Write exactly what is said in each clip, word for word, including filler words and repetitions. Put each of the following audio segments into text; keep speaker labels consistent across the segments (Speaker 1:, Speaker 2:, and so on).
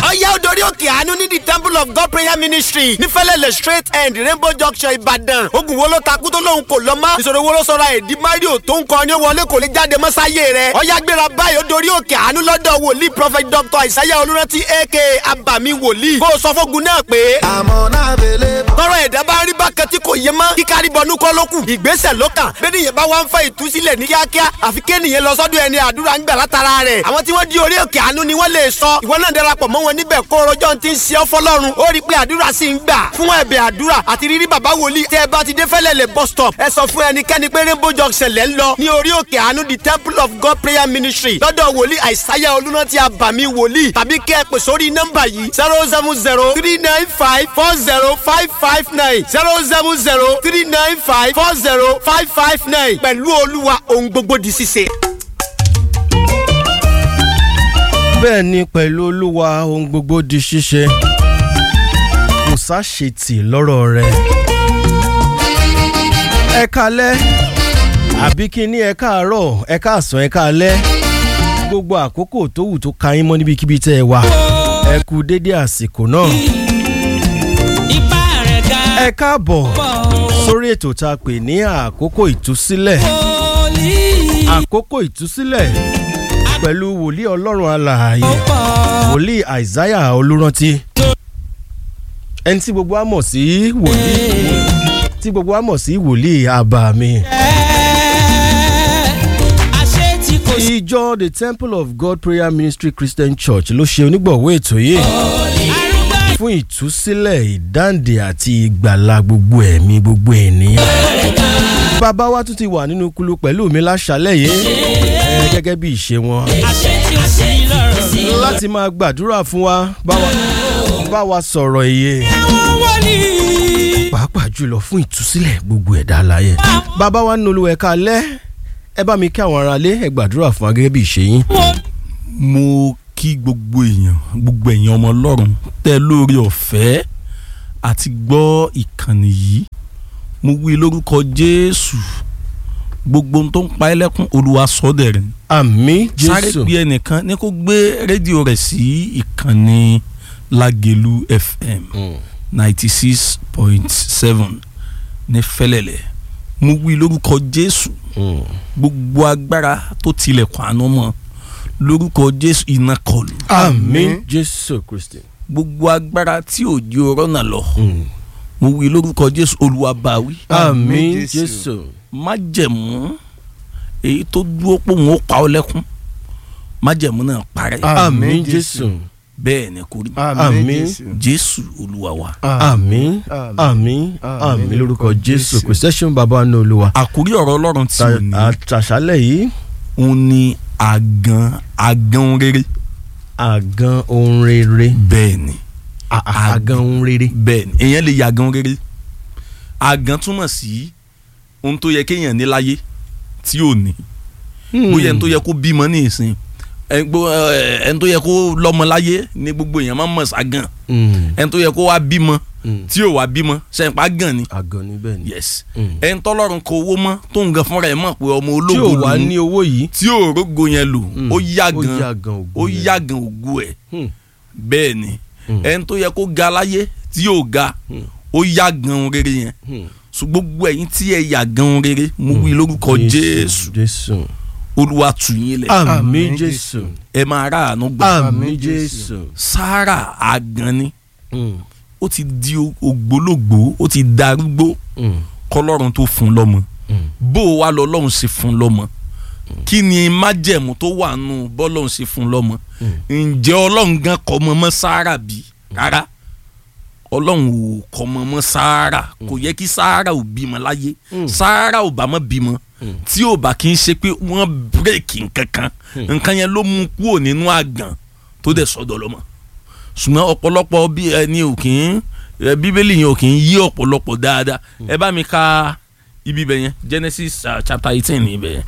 Speaker 1: ọ̀yá odori òkè àánú ní the temple of God prayer ministry ní fẹ́lẹ́lẹ̀ straight end rainbow junction ìbàdàn. ogun wo ló takú tó lóhun kò lọ mọ́. ìṣòro wo ló sọra èdè mario tó ń kọ́ ni ó wọlé kò lè jáde mọ́sáyé rẹ̀. ọ̀yá gbéra báyìí odori òkè àánú lọ́dọ̀ wòlíì prophet doctor isaiah olùrántí aka abami wòlíì. kó o sọ fógun náà pé. àmọ́ náà bèlè. tọrọ ẹ̀dá bá rí bákan tí kò yé mọ́. kíkárí bọnú kọ́ ló kù. ìgbésẹ̀ ló kàn. bẹ́ẹ̀ni bá wá ń fẹ́ ìtúsílẹ̀ ní kíákíá. àfi kéènìyàn lọ sọ́dọ̀ ẹni àdúrà ń gbà látara rẹ̀. àwọn tí wọ́n di orí òkè àánú ni wọ́n lè sọ. ìwọ náà darapọ̀ mọ́ wọn níbẹ̀ kó rojọ́ ti ń ṣe ọ́ fọlọ́run. ó rí i pé àdúrà sì ń gbà. fún ẹ̀bẹ̀ àdúrà àti rírí bàbá wòlíì. tẹ́ ẹ bá ti dé fẹ́lẹ́lẹ̀ bus stop. ẹ sọ fún ẹnikẹ́ni pé rainbow junction lẹ́ ń lọ. ní orí òkè àánú the temple of God prayer ministry. lọ́dọ̀ wòlíì àìsáyà olùrántí àbàmì wòlíì. tàbí kẹ́ ẹ pè sórí nọ́mbà yìí zero seven zero three nine five four zero five five nine zero seven zero three nine five four zero five five nine. pẹ̀lú olúwa ohun gbogbo di ṣíṣe.
Speaker 2: bẹ́ẹ̀ ni pẹ̀lú olúwa ohun gbogbo di ṣíṣe kò sáṣetì lọ́rọ̀ rẹ̀. ẹ káalẹ́ àbí kí ní ẹ káàárọ̀ ẹ káàsán ẹ káalẹ́ gbogbo àkókò tó wù tó ka yín mọ́ níbikíbi tẹ́ ẹ wà ẹ kú dédé àsìkò náà. ẹ káàbọ̀ sórí ètò tá a pè ní àkókò ìtúsílẹ̀ àkókò ìtúsílẹ̀ pẹ̀lú wòlíì ọlọ́run alààyè wòlíì àìsáyà olùrántí ẹni tí gbogbo wa mọ̀ sí wòlíì tí gbogbo wa mọ̀ sí wòlíì àbàmì. ìjọ the temple of God prayer ministry christian church ló ṣe onígbọ̀wọ́ ètò yìí fún ìtúsílẹ̀ ìdáǹdè àti ìgbàlà gbogbo ẹ̀mí gbogbo ènìyàn. bàbá wa tún ti wà nínú kulu pẹ̀lú mi láṣálẹ̀ yìí gẹ́gẹ́ bí ìṣe wọn láti máa gbàdúrà fún wa bá wa sọ̀rọ̀ iye pàápàá jùlọ fún ìtúsílẹ̀ gbogbo ẹ̀dá láyé. bàbá wa nínú olúwa ẹ káalẹ́ ẹ bá mi kí àwọn aráalé ẹ gbàdúrà fún wa gẹ́gẹ́ bí ìṣe yín.
Speaker 3: mo kí gbogbo èèyàn gbogbo èèyàn ọmọ ọlọ́run tẹ́ lórí ọ̀fẹ́ àti gbọ́ ìkànnì yìí mo wí lórúkọ jésù gbogbo tó ń pa ẹlẹ́kùn olúwa sọ́dẹ̀ rẹ̀.
Speaker 2: àmín jésù.
Speaker 3: sáré gbé ẹnìkan ní kó gbé rédíò rẹ̀ sí ìkànnì lágẹ̀lú fm ninety six point seven ní fẹ́lẹ́lẹ̀ mo wí lórúkọ jésù gbogbo agbára tó tilẹ̀kùn àánú mọ́ lórúkọ jésù iná kọlù.
Speaker 2: àmín jésù kristi.
Speaker 3: gbogbo agbára tí ò di ọ̀rọ̀ náà lọ mo wí lórúkọ jésù olúwa bá wí.
Speaker 2: àmín jésù.
Speaker 3: májẹ̀mú èyí tó dúró pé òun ó pa ọ́ lẹ́kún májẹ̀mú náà parẹ́.
Speaker 2: àmín jésù.
Speaker 3: bẹ́ẹ̀ ni kò rí.
Speaker 2: àmín
Speaker 3: jésù olúwa wa.
Speaker 2: àmín àmín àmín lórúkọ jésù kò sẹ́sùn bàbá ní olúwa.
Speaker 3: àkórí ọ̀rọ̀ ọlọ́run tí ò ní.
Speaker 2: àtàṣálẹ̀ yìí.
Speaker 3: òun ni àgàn àgàn rere.
Speaker 2: àgàn ohun rere.
Speaker 3: bẹ́ẹ̀ ni.
Speaker 2: àgàn ohun rere.
Speaker 3: bẹ́ẹ̀ ni èèyàn lè yàgàn rere. àgàn túmọ̀ sí ohun tó yẹ kéèyàn ní láyé tí ò ní. bóyá ẹni tó yẹ kó bímọ ní ìsìn ẹni tó yẹ kó lọ́mọ láyé ní gbogbo èèyàn máa ń mọ̀ ságàn. ẹni tó yẹ kó wá bímọ tí ò wá bímọ sẹ́yìnpá gàn ni.
Speaker 2: àgàn ni bẹ́ẹ̀ ni.
Speaker 3: yes ẹni tọ́lọ́run kó owó mọ́ tó ń gan fúnra ẹ̀ mọ̀ pé ọmọ ológo
Speaker 2: tí ò wá ní owó yìí
Speaker 3: tí ò rógo yẹn lò ó yàgàn ó yàgàn ògo ẹ̀ bẹ́ẹ̀ ni ẹni tó yẹ kó ga láyé tí ò ga ó yàgàn rere yẹn so gbogbo ẹ̀yin tí ẹ yàgàn rere mo wí lórúkọ jésù olúwa tù yín lẹ̀.
Speaker 2: àmín jésù.
Speaker 3: ẹ máa rà àánú gbà.
Speaker 2: àmín jésù.
Speaker 3: sára àgàn ni ó ti di ògbólógbòó ó ti darúgbó kọlọ́run tó fún lọ́mọ bó o wá lọ lọ́run ṣe fún lọ́mọ kí ni májẹ̀mú tó wà nù bọ́lọ́run ṣe fún lọ́mọ ǹjẹ́ ọlọ́run gan kọ́ mọ́ mọ́ sára bí rárá ọlọ́run ò kọ́ mọ́ mọ́ sára kò yẹ kí sára ò bímọ láyé sára ò bá mọ́ bímọ tí ò bá kí n ṣe pé wọ́n bírèkì nǹkankan nǹkan yẹn ló mú kúrò nínú àgàn tó dẹ̀ sọ́dọ̀ lọ́mọ ṣùgbọ́n ọ̀pọ̀lọpọ̀ bí ẹni ò kì í bíbélì yẹn ò kì í yí ọ̀pọ̀lọpọ̀ dáadáa ẹ bá mi ka ibi bẹ̀ yẹn Genesis uh, chapter eighteen ní ibẹ̀ yẹn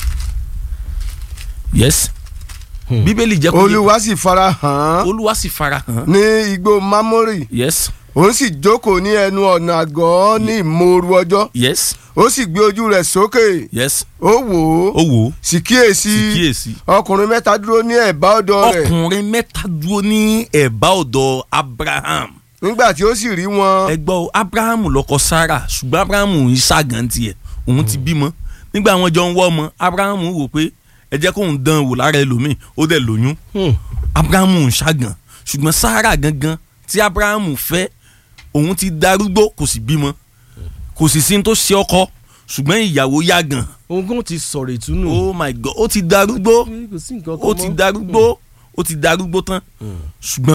Speaker 3: yes bíbélì jẹ́ kó
Speaker 4: olúwa sì fara hàn
Speaker 3: olúwa sì fara hàn
Speaker 4: ní igbó Mámórì
Speaker 3: yes
Speaker 4: òun sì jókòó ní ẹnu ọ̀nà àgọ́ ní ìmòoru ọjọ́.
Speaker 3: yes.
Speaker 4: ó sì gbé ojú rẹ̀ sókè.
Speaker 3: yes.
Speaker 4: ó wò ó.
Speaker 3: ó wò ó.
Speaker 4: sì kíyèsí.
Speaker 3: sì kíyèsí.
Speaker 4: ọkùnrin mẹ́ta dúró ní ẹ̀bá ọ̀dọ̀ rẹ̀.
Speaker 3: ọkùnrin mẹ́ta dúró ní ẹ̀bá ọ̀dọ̀ Abraham.
Speaker 4: nígbà tí ó sì rí wọn.
Speaker 3: ẹ gbọ́ Abraham lọ́kọ Sarah ṣùgbọ́n Abraham ń ṣàgàn tiẹ̀ òun ti bímọ nígbà wọn jọ ń wọ́ ọmọ Abraham wò pé ẹ jẹ́ kóun dán wò lára ẹlòmíì ó dẹ̀ lóyún. Abraham ń ṣàgàn ṣùgbọ́n Sarah gangan tí Abraham fẹ́ òun ti darúgbó kò sì bímọ kò sì sí ní tó ṣe ọkọ ṣùgbọ́n ìyàwó yàgàn.
Speaker 2: ogun ti sọ̀rọ̀ ìtúnú.
Speaker 3: oh my God ó ti darúgbó ó ti darúgbó ó ti darúgbó tán ṣùgbọ́n.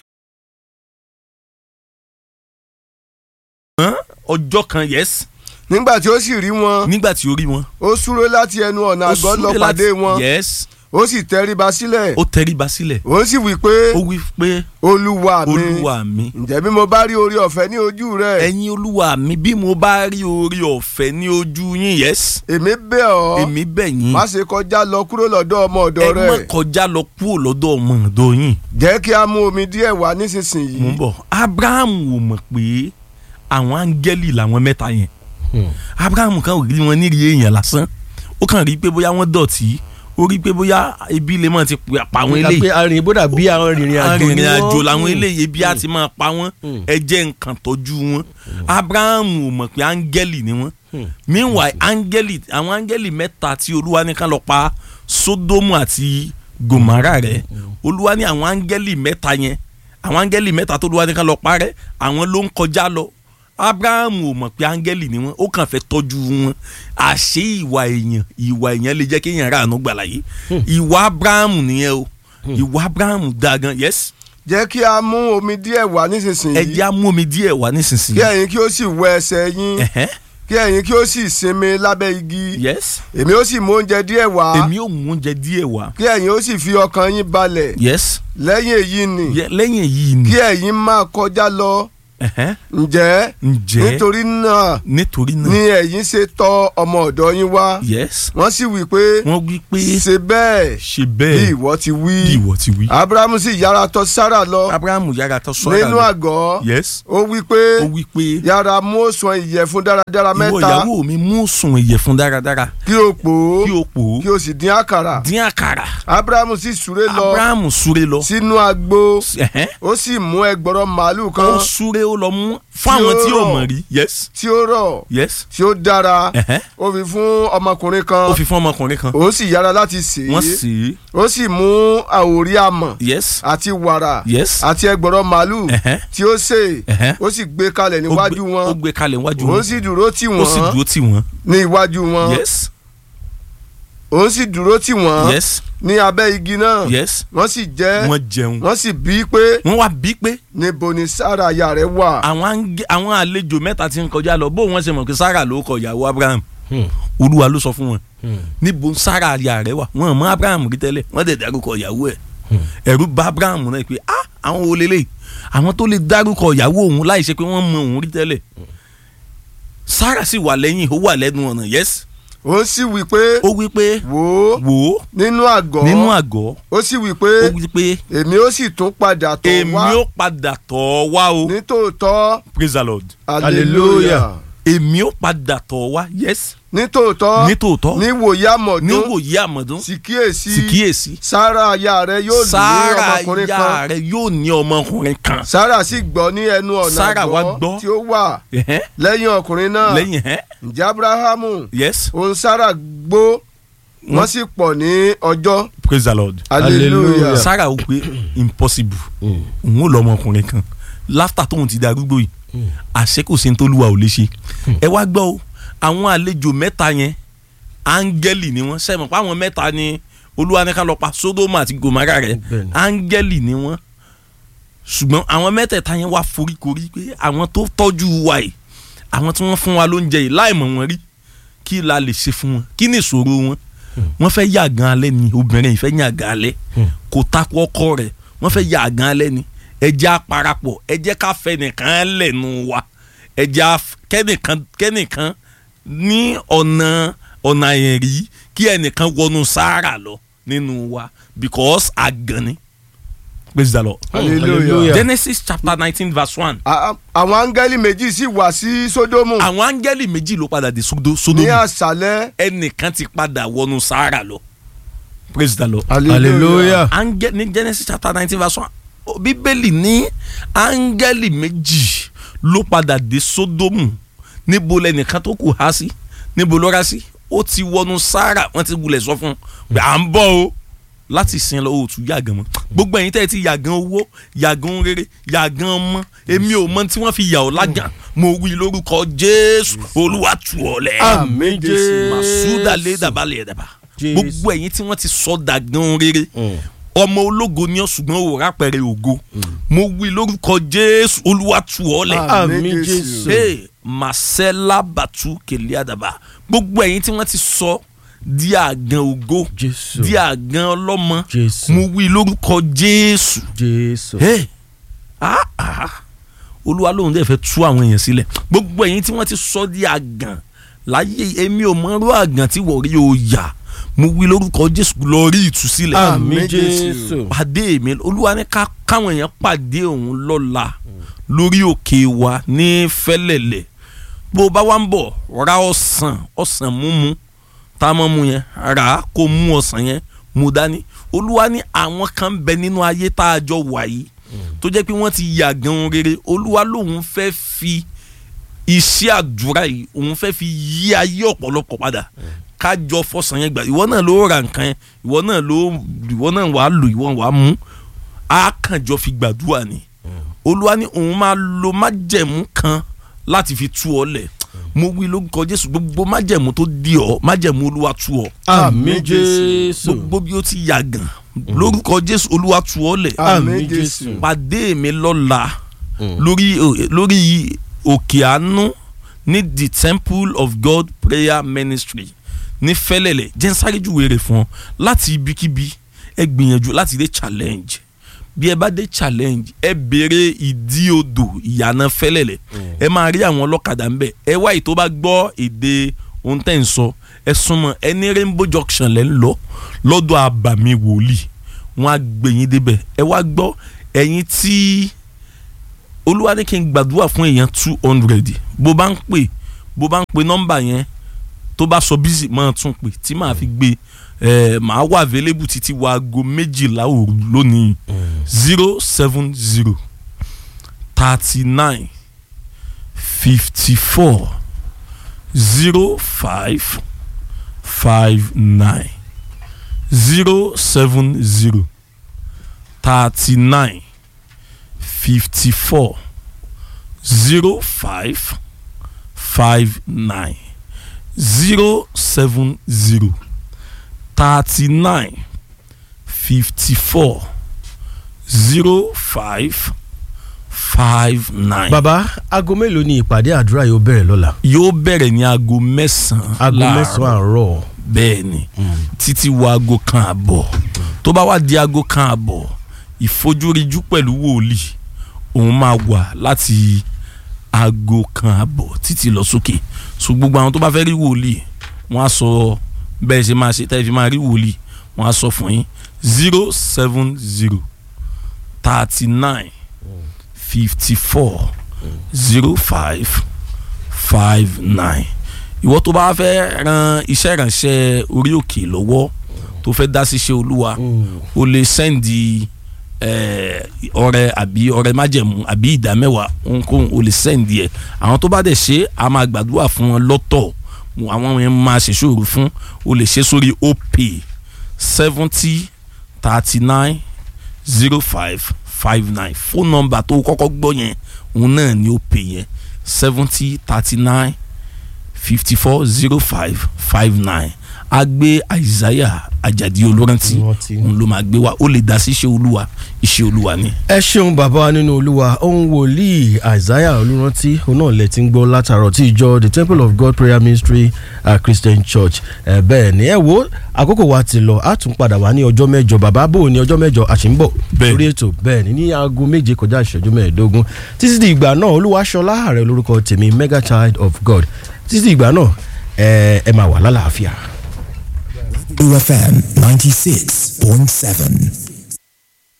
Speaker 3: ọjọ́ kan yes.
Speaker 4: nígbà tí ó sì rí wọn.
Speaker 3: nígbà tí ó rí wọn.
Speaker 4: ó súré láti ẹnu ọ̀nà àgọ́ lọ pàdé wọn.
Speaker 3: yes.
Speaker 4: ó sì tẹríba sílẹ̀.
Speaker 3: ó tẹríba sílẹ̀.
Speaker 4: ó sì wí pé.
Speaker 3: ó wí pé.
Speaker 4: olúwa mi
Speaker 3: olúwa mi.
Speaker 4: ǹjẹ́ bí mo bá rí oore ọ̀fẹ́ ní ojú rẹ̀.
Speaker 3: ẹ̀yin olúwa mi bí mo bá rí oore ọ̀fẹ́ ní ojú yín yes.
Speaker 4: èmi bẹ̀ ọ́.
Speaker 3: èmi bẹ̀ yín.
Speaker 4: má ṣe kọjá lọ kúrò lọ́dọ̀ ọmọ ọ̀dọ̀ rẹ̀.
Speaker 3: ẹ má kọjá lọ kúrò lọ́dọ̀ ọmọ ọ̀dọ̀ yín.
Speaker 4: jẹ́ kí a mú omi díẹ̀ wá nísinsìnyí.
Speaker 3: mo ń bọ̀ Abraham ò mọ̀ pé àwọn áńgẹ́lì làwọn mẹ́ta yẹn. Abraham kan ò rí wọn nírí èèyàn lásán ó kàn rí pé bóyá wọ́n dọ̀tí ó rí pé bóyá ebi lè máa ti pa àwọn eléyìí.
Speaker 2: pé arìnrìn bódà bí àwọn arìnrìn àjò ni wọ́n.
Speaker 3: arìnrìn àjò làwọn eléyìí ebi á ti máa pa wọ́n ẹ jẹ́ nǹkan tọ́jú wọn. Abraham ò mọ̀ pé áńgẹ́lì ni wọ́n. meanwhile áńgẹ́lì àwọn áńgẹ́lì mẹ́ta tí Olúwa ní ká lọ pa Sódómù àti Gòmárà rẹ̀ Olúwa ní àwọn áńgẹ́lì mẹ́ta yẹn àwọn áńgẹ́lì mẹ́ta tó Olúwa ní ká lọ parẹ́ àwọn ló ń kọjá lọ. Abraham ò mọ̀ pé áńgẹ́lì ni wọ́n ó kàn fẹ́ tọ́jú wọn àṣé ìwà èèyàn ìwà èèyàn lè jẹ́ kéèyàn rà àánú gbàlà yìí ìwà Abraham nìyẹn o ìwà Abraham dáa gan yes.
Speaker 4: jẹ́ kí a mú omi díẹ̀ wá nísinsìnyí.
Speaker 3: ẹ jẹ́ a mú omi díẹ̀ wá nísinsìnyí.
Speaker 4: kí ẹ̀yin kí ó sì wẹ ẹsẹ̀ yín. kí ẹ̀yin kí ó sì sinmi lábẹ́ igi.
Speaker 3: yes.
Speaker 4: èmi ó sì mú oúnjẹ díẹ̀ wá.
Speaker 3: èmi ó mú oúnjẹ díẹ̀ wá.
Speaker 4: kí ẹ̀yin ó sì fi ọkàn yín balẹ̀.
Speaker 3: yes.
Speaker 4: lẹ́yìn èyí ni.
Speaker 3: lẹ́yìn èyí ni.
Speaker 4: kí ẹ̀yin máa kọjá lọ. ǹjẹ́
Speaker 3: ǹjẹ́
Speaker 4: nítorí náà
Speaker 3: nítorí náà
Speaker 4: ni ẹ̀yin ṣe tọ̀ ọmọ ọ̀dọ̀ yín wá.
Speaker 3: yes.
Speaker 4: wọ́n sì wí pé
Speaker 3: wọ́n wí pé
Speaker 4: ṣe bẹ́ẹ̀
Speaker 3: ṣe bẹ́ẹ̀
Speaker 4: bí ìwọ ti wí.
Speaker 3: bí ìwọ ti wí.
Speaker 4: Abrahamu sì yára tọ̀ Sárà lọ.
Speaker 3: Abrahamu yára tọ̀ Sárà lọ
Speaker 4: nínú àgọ́.
Speaker 3: yes.
Speaker 4: ó wí pé
Speaker 3: ó wí pé
Speaker 4: yára mú òṣùwọ̀n ìyẹ̀fun dáradára mẹ́ta.
Speaker 3: ìwọ ìyàwó mi mú òṣùwọ̀n ìyẹ̀fun dáradára.
Speaker 4: kí o pò ó
Speaker 3: kí o pò ó
Speaker 4: kí o sì dín àkàrà.
Speaker 3: dín àkàrà.
Speaker 4: Abrahamu sì súré lọ.
Speaker 3: Abrahamu súré lọ.
Speaker 4: sínú agbo. ó sì mú ẹgbọrọ màálù kan.
Speaker 3: ó súré ó lọ mú fáwọn tí ó mọ̀ rí. yes.
Speaker 4: tí ó rọ̀.
Speaker 3: yes.
Speaker 4: tí ó dára. ó fi fún ọmọkùnrin kan.
Speaker 3: ó fi fún ọmọkùnrin kan.
Speaker 4: ó sì yára láti sè é.
Speaker 3: wọ́n sè é.
Speaker 4: ó sì mú àwòrí àmọ̀.
Speaker 3: yes.
Speaker 4: àti wàrà.
Speaker 3: yes.
Speaker 4: àti ẹgbọrọ màálù. tí ó sè é. ó sì gbé kalẹ̀ níwájú wọn.
Speaker 3: ó gbé kalẹ̀ níwájú wọn.
Speaker 4: ó sì dúró tì wọ́n.
Speaker 3: ó sì dúró tì wọ́n.
Speaker 4: ní iwájú wọn.
Speaker 3: yes.
Speaker 4: ó sì dúró tì wọ́n.
Speaker 3: yes.
Speaker 4: ní abẹ́ igi náà.
Speaker 3: yes.
Speaker 4: wọ́n sì jẹ.
Speaker 3: wọ́n jẹun.
Speaker 4: wọ́n sì bí pé.
Speaker 3: wọ́n wá bí pé.
Speaker 4: níbo ni Sárà aya rẹ̀ wà.
Speaker 3: àwọn àwọn àlejò mẹ́ta tí ń kọjá lọ bó wọ́n ṣe mọ̀ pé Sárà ló kọ ìyàwó Abraham. Olúwa ló sọ fún wọn. níbo Sárà aya rẹ̀ wà wọ́n mọ̀ Abraham rí tẹ́lẹ̀ wọ́n dẹ̀ dárúkọ ìyàwó ẹ̀. ẹ̀rù bà Abraham náà pé ah àwọn wo lélẹ̀ àwọn tó lè dárúkọ ìyàwó òun láì ṣe pé wọ́n mọ̀ òun rí tẹ́lẹ̀. Sárà sì wà lẹ́yìn ó wà lẹ́nu ọ̀nà yes.
Speaker 4: ó sì wí pé.
Speaker 3: ó wí pé.
Speaker 4: wò ó.
Speaker 3: wò ó.
Speaker 4: nínú àgọ́.
Speaker 3: nínú àgọ́.
Speaker 4: ó sì wí pé.
Speaker 3: ó wí pé.
Speaker 4: èmi ó sì tún padà tọ̀ wá.
Speaker 3: èmi ó padà tọ̀ wá o.
Speaker 4: nítòótọ́.
Speaker 3: praise the Lord.
Speaker 4: hallelujah.
Speaker 3: èmi ó padà tọ̀ wá yes.
Speaker 4: nítòótọ́.
Speaker 3: nítòótọ́.
Speaker 4: níwòye àmọ̀dún.
Speaker 3: níwòye àmọ̀dún.
Speaker 4: sì kíyèsí.
Speaker 3: sì kíyèsí.
Speaker 4: Sárà aya rẹ̀ yóò ní ọmọkùnrin kan.
Speaker 3: Sárà aya rẹ̀ yóò ní ọmọkùnrin kan.
Speaker 4: Sárà sì gbọ́ ní ẹnu ọ̀nà
Speaker 3: Sárà wá gbọ́
Speaker 4: tí ó wà lẹ́yìn ọkùnrin náà.
Speaker 3: lẹ́yìn ẹ̀.
Speaker 4: ǹjẹ́ Abrahamu.
Speaker 3: yes.
Speaker 4: òun Sárà gbó wọ́n sì pọ̀ ní ọjọ́.
Speaker 3: praise the Lord.
Speaker 4: hallelujah.
Speaker 3: Sárà ó pé impossible òun ò lọ ọmọkùnrin kan láfta tóun ti darúgbó yìí àṣẹ kò sí ní t'Olúwa ò lè ṣe. ẹ wá gbọ́ o àwọn àlejò mẹ́ta yẹn áńgẹ́lì ni wọ́n sẹ́mọ̀ pé àwọn mẹ́ta ni Olúwa ní ká lọ pa Sódómù àti Gòmárà rẹ̀ áńgẹ́lì ni wọ́n ṣùgbọ́n àwọn mẹ́tẹ̀ẹ̀ta yẹn wá foríkorí pé àwọn tó tọ́jú wa yìí àwọn tí wọ́n fún wa lóúnjẹ yìí láì mọ̀ wọ́n rí kí la lè ṣe fún wọn kí ni ìṣòro wọn wọ́n fẹ́ yàgàn alẹ́ ni obìnrin yìí fẹ́ yàgàn alẹ́ kò takò ọkọ rẹ̀ wọ́n fẹ́ yàgàn alẹ́ ni ẹ jẹ́ á parapọ̀ ẹ jẹ́ ká fẹ́ nìkan lẹ́nu wa ẹ jẹ́ kẹ́nìkan kẹ́nìkan ní ọ̀nà ọ̀nà ẹ̀rí kí ẹnìkan wọnú Sárà lọ nínú wa because àgàn ni praise the Lord.
Speaker 4: hallelujah.
Speaker 3: Genesis chapter nineteen verse one.
Speaker 4: A- a- àwọn áńgẹ́lì méjì sì wá sí sódómù
Speaker 3: àwọn áńgẹ́lì méjì ló padà dé Sódó-
Speaker 4: ní
Speaker 3: Sódómù.
Speaker 4: àṣálẹ́.
Speaker 3: ẹnìkan ti padà wọnú Sáárà lọ. praise the Lord.
Speaker 2: hallelujah.
Speaker 3: Áńgẹ́ ní Genesis chapter nineteen verse one. Ó, bíbélì ní áńgẹ́lì méjì ló padà dé Sódómù. níbo lẹnìkan tó kù há sí níbo ló rá sí ó ti wọnú Sáárà wọ́n ti wulẹ̀ sọ fún un pé à ń bọ̀ o láti sin lọ òtún yàgàn mọ́ gbogbo ẹ̀yin tẹ́ ẹ ti yàgàn owó yàgàn rere yàgàn ọmọ èmi ò mọ tí wọ́n fi yà ọ́ lágàn mo wí lórúkọ Jésù Olúwa tú ọ lẹ̀.
Speaker 2: àmín Jésù.
Speaker 3: màsúdà lé dàbálẹ̀ ẹ̀dàbà gbogbo ẹ̀yin tí wọ́n ti sọ dàgàn rere ọmọ ológo ni ọ ṣùgbọ́n ò rápẹ̀rẹ̀ ògo mo wí lórúkọ Jésù Olúwa tú ọ lẹ̀.
Speaker 2: àmín Jésù.
Speaker 3: Hey, Marcella Batu Keliadaba gbogbo ẹ̀yin tí wọ́n ti sọ di àgàn ògo
Speaker 2: Jésù.
Speaker 3: di àgàn ọlọ́mọ
Speaker 2: Jésù.
Speaker 3: mo wí lórúkọ Jésù.
Speaker 2: Jésù.
Speaker 3: Hey, ah, ah. Olúwa lóhùn dẹ̀ fẹ́ tú àwọn èèyàn sílẹ̀ gbogbo ẹ̀yin tí wọ́n ti sọ di àgàn láyé èmi ò mọ irú àgàn tí wọ́n rí o yà mo wí lórúkọ Jésù lọ rí ìtúsílẹ̀.
Speaker 2: àmín Jésù.
Speaker 3: pàdé mi Olúwa ní ká káwọn èèyàn pàdé òun lọ́la lórí òkè wa ní Fẹ́lẹ́lẹ̀ bó o bá wá ń bọ̀ ra ọsàn ọsàn múmu tá a mọ̀ mu yẹn rà á kó mú ọsàn yẹn mú dání Olúwa ní àwọn kan bẹ nínú ayé tá a jọ wà yìí tó jẹ́ pé wọ́n ti yàgàn rere Olúwa lòun fẹ́ fi iṣẹ́ àdúrà yìí òun fẹ́ fi yí ayé ọ̀pọ̀lọpọ̀ padà kájọ fọsàn yẹn gbà ìwọ náà ló ra nǹkan yẹn ìwọ náà ló ìwọ náà wàá lò ìwọ wàá mú á kàn jọ fi gbàdúrà ni Olúwa ní òun máa lo májẹ̀mú kan láti fi tú ọ lẹ̀ mo wí lórúkọ Jésù gbogbo májẹ̀mú tó di ọ májẹ̀mú Olúwa tú ọ.
Speaker 2: àmín Jésù.
Speaker 3: gbogbo bí ó ti yàgàn lórúkọ Jésù Olúwa tú ọ lẹ̀.
Speaker 2: àmín Jésù.
Speaker 3: pàdé mi lọ́la lórí lórí òkè àánú ní the Temple of God Prayer Ministry ní Fẹ́lẹ́lẹ̀ jẹ́ ń sáré júwe rẹ̀ fún ọ láti ibikíbi ẹ gbìyànjú láti dé challenge bí ẹ bá dé challenge ẹ béèrè ìdí odò ìyànà Fẹ́lẹ́lẹ̀ ẹ máa rí àwọn ọlọ́kadà ńbẹ ẹ wá èyí tó bá gbọ́ èdè ohun tẹ́ ń sọ ẹ súnmọ́ ẹ ní Rainbow Junction lẹ́ ń lọ lọ́dọ̀ àbàmì wòlíì wọn á gbé yín débẹ̀ ẹ wá gbọ́ ẹ̀yin tí Olúwa ní kí n gbàdúrà fún èèyàn two hundred bó bá ń pè bó bá ń pè nọ́mbà yẹn tó bá sọ bísí máa tún pè tí màá fi gbé ẹ màá wà available títí wa aago méjìlá òru lónìí zero seven zero thirty nine fifty four zero five five nine zero seven zero thirty nine fifty four zero five five nine zero seven zero thirty nine fifty four zero five five nine.
Speaker 2: bàbá aago mélòó ni ìpàdé àdúrà yóò bẹ̀rẹ̀ lọ́la.
Speaker 3: yóò bẹ̀rẹ̀ ní aago mẹ́sàn-án
Speaker 2: aago mẹ́sàn-án àárọ̀.
Speaker 3: bẹ́ẹ̀ ni títí wo aago kan àbọ̀ tó bá wá di aago kan àbọ̀ ìfojúríjú pẹ̀lú wòlíì òun máa wà láti aago kan àbọ̀ títí lọ sókè so gbogbo àwọn tó bá fẹ́ rí wòlíì wọ́n á sọ bẹ́ẹ̀ ṣe máa ṣe tẹ́ fi máa rí wòlíì wọ́n á sọ fún yín zero seven zero thirty nine fifty four zero five five nine ìwọ tó bá fẹ́ ran iṣẹ́ ìrànṣẹ́ orí òkè lọ́wọ́ tó fẹ́ dá sí iṣẹ́ Olúwa o lè sẹ́ndì ọrẹ àbí ọrẹ májẹ̀mú àbí ìdá mẹ́wàá ohunkóhun o lè sẹ́ndì ẹ̀ àwọn tó bá dẹ̀ ṣe a máa gbàdúrà fún wọn lọ́tọ̀ àwọn yẹn máa ṣèṣòro fún o lè ṣe sórí opay seventy thirty nine zero five five nine fóònù nọ́mbà tó kọ́kọ́ gbọ́ yẹn òun náà ni opay yẹn seventy thirty nine fifty four zero five five nine a gbé Isaiah Ajadi Olórántí òun ló máa gbé wa ó lè dá sí iṣẹ́ Olúwa iṣẹ́ Olúwa ni.
Speaker 2: ẹ ṣeun bàbá wa nínú Olúwa òun wòlíì Isaiah Olórántí òun náà lẹ ti ń gbọ́ látàrọ̀ tí ìjọ the Temple of God Prayer Ministry uh, Christian Church ẹ bẹ́ẹ̀ ni ẹ wo àkókò wa ti lọ a tún padà wá ní ọjọ́ mẹ́jọ bàbá bò ní ọjọ́ mẹ́jọ àṣìǹbọ̀ lórí ètò bẹ́ẹ̀ ni ní aago méje kọjá ìṣẹ́jú mẹ́ẹ̀ẹ́dógún títí di ìgbà náà Olúwaṣọlá ààrẹ lórúkọ tèmi Mega Child of God títí di ìgbà náà ẹ ẹ máa wà lálàáfíà.
Speaker 5: U F M ninety-six point seven.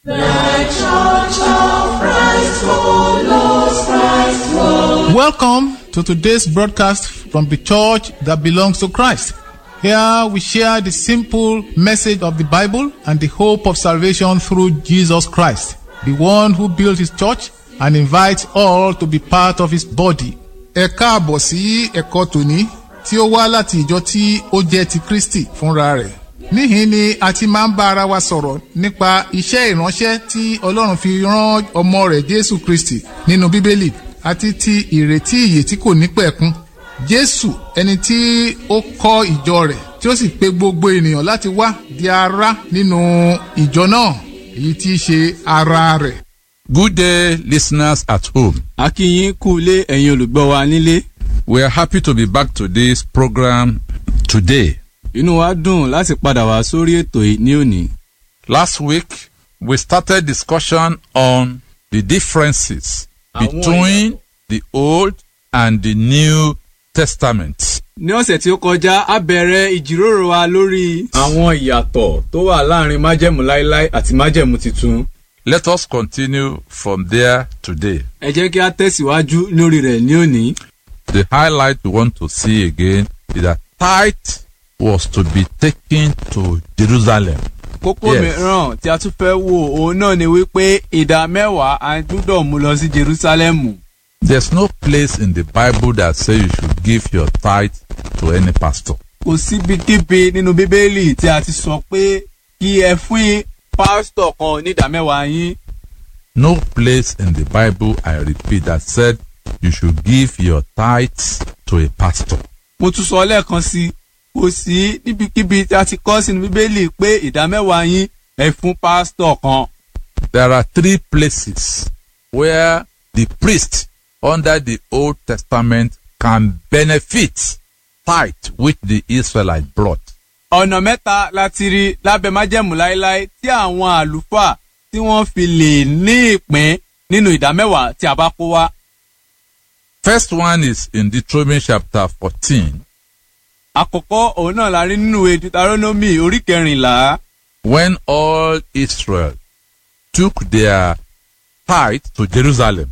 Speaker 5: Welcome to today's broadcast from the church that belongs to Christ. Here we share the simple message of the Bible and the hope of salvation through Jesus Christ, the one who built his church and invites all to be part of his body. Ẹ káàbọ̀ sí ẹ̀kọ́ tòní tí ó wá láti ìjọ tí ó jẹ́ ti Kristi fúnra rẹ̀. Níhìn ni a ti máa ń bá ara wa sọ̀rọ̀ nípa iṣẹ́ ìránṣẹ́ tí Ọlọ́run fi rán ọmọ rẹ̀ Jésù Kristi nínú Bíbélì àti ti ìrètí ìyè tí kò ní pẹ̀kun. Jésù ẹni tí ó kọ́ ìjọ rẹ̀ tí ó sì pe gbogbo ènìyàn láti wá di ara nínú ìjọ náà èyí tí í ṣe ara rẹ̀.
Speaker 6: Good day, listeners at home.
Speaker 7: A kí yín kú ilé ẹ̀yin olùgbọ́ wa nílé.
Speaker 6: We are happy to be back to this program today.
Speaker 7: Inú wa dùn láti padà wá sórí ètò yìí ní òní.
Speaker 6: Last week, we started discussion on the differences between the Old and the New Testament.
Speaker 7: Ní ọ̀sẹ̀ tí ó kọjá, a bẹ̀rẹ̀ ìjíròrò wa lórí àwọn ìyàtọ̀ tó wà láàrin májẹ̀mú láíláí àti májẹ̀mú titun.
Speaker 6: Let us continue from there today.
Speaker 7: Ẹ jẹ́ kí a tẹ̀síwájú lórí rẹ̀ ní òní.
Speaker 6: The highlight we want to see again is that tithe was to be taken to Jerusalem.
Speaker 7: Kókó mìíràn tí a tún fẹ́ wò òun náà ni wípé ìdá mẹ́wàá a gbọ́dọ̀ mú lọ sí Jerúsálẹ́mù.
Speaker 6: There's no place in the Bible that says you should give your tithe to any pastor.
Speaker 7: Kò síbikíbi nínú Bíbélì tí a ti sọ pé kí ẹ fún pásítọ̀ kan ní ìdá mẹ́wàá yín.
Speaker 6: No place in the Bible, I repeat, that said you should give your tithes to a pastor.
Speaker 7: Mo tún sọ lẹ́ẹ̀kan sí kò sí níbikíbi tí a ti kọ sínú Bíbélì pé ìdá mẹ́wàá yín ẹ fún pásítọ̀ kan.
Speaker 6: There are three places where the priest under the Old Testament can benefit tithe which the Israelites brought.
Speaker 7: Ọ̀nà mẹ́ta láti rí lábẹ́ májẹ̀mú láíláí tí àwọn àlùfáà tí wọ́n fi lè ní ìpín nínú ìdá mẹ́wàá tí a bá kó wá.
Speaker 6: First one is in Deuteronomy chapter fourteen.
Speaker 7: Àkọ́kọ́ òun náà la rí nínú ìwé Deuteronomy orí kẹrìnlá.
Speaker 6: When all Israel took their tithe to Jerusalem.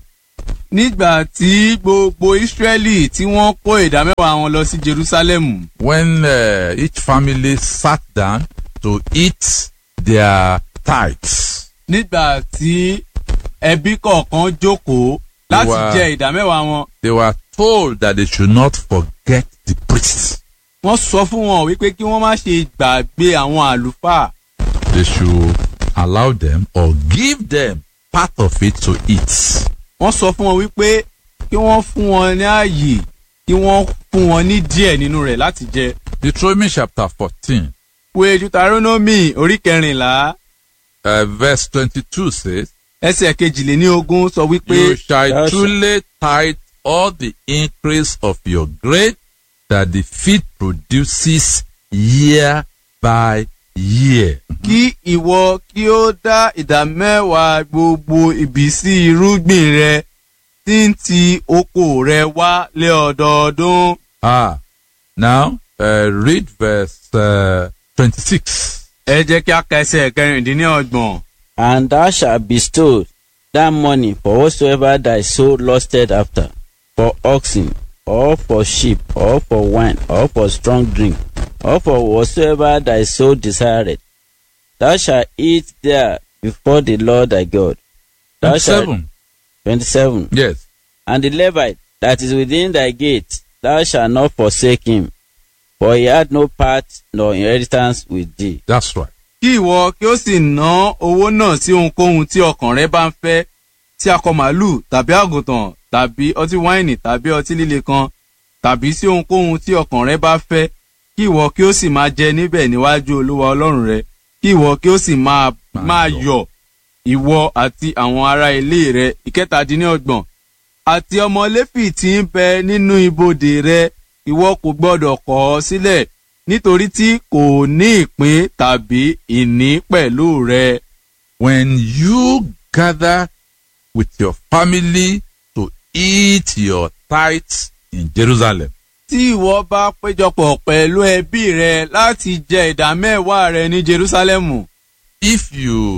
Speaker 7: Nígbà tí gbogbo Ísírẹ́lì tí wọ́n kó ìdá mẹ́wàá wọn lọ sí Jerusalem.
Speaker 6: When uh, each family sat down to eat their tithes.
Speaker 7: Nígbà tí ẹbí kọ̀ọ̀kan jókòó láti jẹ ìdá mẹ́wàá wọn.
Speaker 6: They were told that they should not forget the priests.
Speaker 7: Wọ́n sọ fún wọn wípé kí wọ́n má ṣe gbàgbé àwọn àlùfáà.
Speaker 6: They should allow them or give them part of it to eat.
Speaker 7: Wọ́n sọ fún wọn wípé kí wọ́n fún wọn ní ààyè kí wọ́n fún wọn ní díẹ̀ nínú rẹ̀ láti jẹ.
Speaker 6: Deuteronomy chapter fourteen.
Speaker 7: Ìwé Deuteronomy orí kẹrìnlá.
Speaker 6: Uh, verse twenty-two says.
Speaker 7: Ẹsẹ̀ kejìléníogún sọ wípé.
Speaker 6: You shall truly tithe all the increase of your grain that the field produces year by year.
Speaker 7: Kí ìwọ kí ó dá ìdá mẹ́wàá gbogbo ìbísí irúgbìn rẹ tí ń ti oko rẹ wá lé ọdọọdún.
Speaker 6: Ah, now uh, read verse uh, twenty-six.
Speaker 7: Ẹ jẹ́ kí a ka ẹsẹ̀ kẹrìndínlọ́gbọ̀n.
Speaker 8: And thou shalt bestow that money for whatsoever thy soul lusted after, for oxen, or for sheep, or for wine, or for strong drink, or for whatsoever thy soul desired. Thou shalt eat there before the Lord thy God. Thou
Speaker 6: twenty-seven.
Speaker 8: Shalt, twenty-seven.
Speaker 6: Yes.
Speaker 8: And the Levite that is within thy gate, thou shalt not forsake him, for he had no part nor inheritance with thee.
Speaker 6: That's right.
Speaker 7: Kí ìwọ kí ó sì ná owó náà sí ohunkóhun tí ọkàn rẹ bá ń fẹ́, sí akọ màálù tàbí àgùntàn tàbí ọtí wáìnì tàbí ọtí líle kan tàbí sí ohunkóhun tí ọkàn rẹ bá fẹ́, kí ìwọ kí ó sì máa jẹ níbẹ̀ níwájú Olúwa Ọlọ́run rẹ, kí ìwọ kí ó sì máa máa yọ̀ ìwọ àti àwọn ará ilé rẹ. Ìkẹtàdínlọ́gbọ̀n. Àti ọmọ Léfì tí ń bẹ nínú ibodè rẹ, ìwọ kò gbọdọ̀ kọ̀ ọ́ sílẹ̀, nítorí tí kò ní ìpín tàbí ìní pẹ̀lú rẹ.
Speaker 6: When you gather with your family to eat your tithes in Jerusalem.
Speaker 7: Tí ìwọ bá péjọpọ̀ pẹ̀lú ẹbí rẹ láti jẹ ìdá mẹ́wàá rẹ ní Jerúsálẹ́mù.
Speaker 6: If you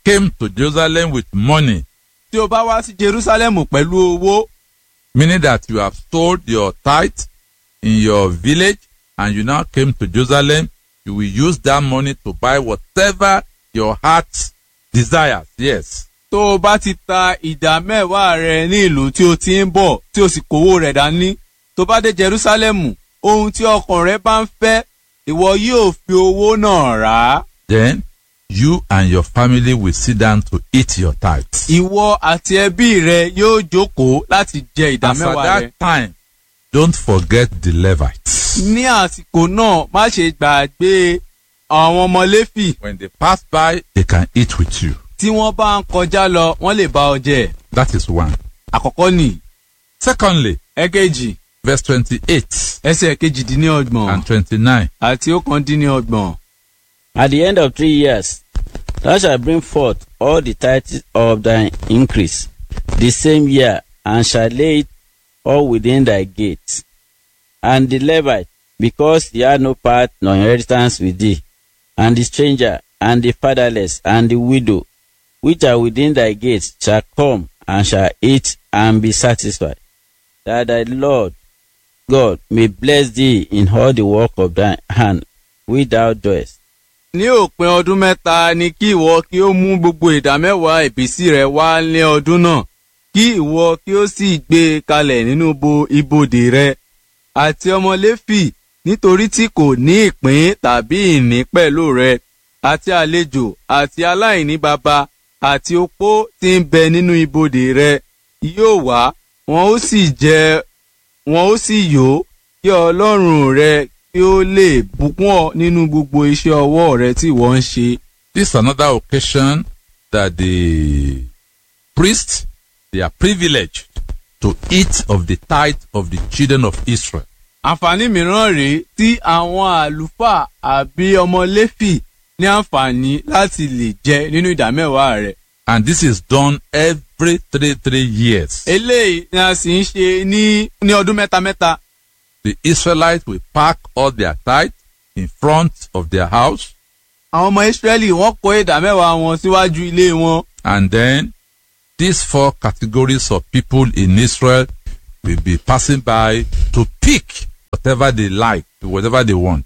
Speaker 6: came to Jerusalem with money,
Speaker 7: tí o bá wá sí Jerusalem pẹ̀lú owó,
Speaker 6: meaning that you have sold your tithe in your village and you now came to Jerusalem, you will use that money to buy whatever your heart desires. Yes.
Speaker 7: tó o bá ti ta ìdá mẹ́wàá rẹ ní ìlú tí o ti ń bọ̀ tí o sì kówó rẹ̀ dání, tó bá dé Jerusalem, ohun tí ọkàn rẹ bá ń fẹ́, ìwọ yóò fi owó náà rà á.
Speaker 6: Then you and your family will sit down to eat your tithes.
Speaker 7: Ìwọ àti ẹbí rẹ yóò jókòó láti jẹ ìdá
Speaker 6: As at
Speaker 7: mẹ́wàá
Speaker 6: that
Speaker 7: rẹ.
Speaker 6: time, don't forget the Levites.
Speaker 7: Ní àsìkò náà, má ṣe gbàgbé àwọn ọmọ Léfì.
Speaker 6: When they pass by, they can eat with you.
Speaker 7: Tí wọ́n bá ń kọjá lọ, wọ́n lè bá ọ jẹ.
Speaker 6: That is one.
Speaker 7: Àkọ́kọ́ nì.
Speaker 6: Secondly,
Speaker 7: Ẹ̀kejì,
Speaker 6: verse twenty-eight
Speaker 7: ẹsẹ̀ kejìdínlọ́gbọ̀n
Speaker 6: and twenty-nine.
Speaker 7: àti ọ̀kàndínlọ́gbọ̀n.
Speaker 8: At the end of three years, thou shalt bring forth all the tithes of thine increase the same year, and shalt lay it all within thy gates. And the Levite, because he had no part nor inheritance with thee, and the stranger, and the fatherless, and the widow, which are within thy gates, shall come and shall eat and be satisfied, that thy Lord God may bless thee in all the work of thy hand which thou doest.
Speaker 7: Ní òpin ọdún mẹ́ta ni kí ìwọ kí ó mú gbogbo ìdá mẹ́wàá ìbísí rẹ wá ní ọdún náà, kí ìwọ kí ó sì gbé e kalẹ̀ nínú bo ibodè rẹ. Àti ọmọ Léfì, nítorí tí kò ní ìpín tàbí ìní pẹ̀lú rẹ, àti àlejò àti aláìní baba àti opó tí ń bẹ nínú ibodè rẹ, yóò wá, wọn ó sì jẹ, wọn ó sì yó, kí Ọlọ́run rẹ kí ó lè bùkún ọ nínú gbogbo iṣẹ́ ọwọ́ rẹ tí ìwọ ń ṣe.
Speaker 6: This is another occasion that the priests, they are privileged to eat of the tithe of the children of Israel.
Speaker 7: Àǹfààní mìíràn rèé tí àwọn àlùfáà àbí ọmọ Léfì ní àǹfààní láti lè jẹ nínú ìdá mẹ́wàá rẹ̀.
Speaker 6: And this is done every three three years.
Speaker 7: Eléyìí ni a sì ń ṣe ní ní ọdún mẹ́ta mẹ́ta.
Speaker 6: The Israelites will pack all their tithe in front of their house.
Speaker 7: Àwọn ọmọ Ísírẹ́lì wọ́n kó ìdá mẹ́wàá wọn síwájú ilé wọn.
Speaker 6: And then these four categories of people in Israel will be passing by to pick whatever they like, whatever they want.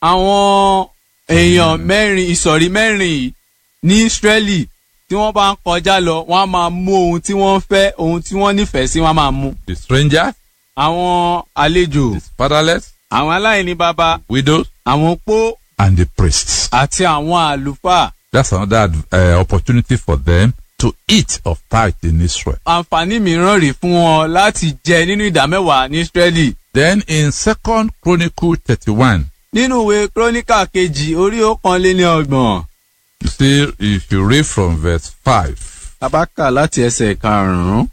Speaker 7: Àwọn èèyàn mẹ́rin ìsọ̀rí mẹ́rin yìí ní Ísírẹ́lì tí wọ́n bá ń kọjá lọ, wọ́n á máa mú ohun tí wọ́n fẹ́, ohun tí wọ́n nífẹ̀ẹ́ sí wọ́n á máa mú.
Speaker 6: The strangers,
Speaker 7: Àwọn àlejò,
Speaker 6: the fatherless,
Speaker 7: àwọn aláìní baba,
Speaker 6: widows,
Speaker 7: àwọn opó
Speaker 6: and the priests.
Speaker 7: àti àwọn àlùfáà.
Speaker 6: That's another uh, opportunity for them to eat of tithe in Israel.
Speaker 7: Àǹfààní mìíràn rèé fún wọn láti jẹ nínú ìdá mẹ́wàá ní Ísírẹ́lì.
Speaker 6: Then in Second Chronicle thirty-one,
Speaker 7: Nínú ìwé Kíróníkà kejì orí ọ̀kanléníọgbọ̀n.
Speaker 6: you see, if you read from verse five,
Speaker 7: Tabaka láti ẹsẹ̀ karùn-ún.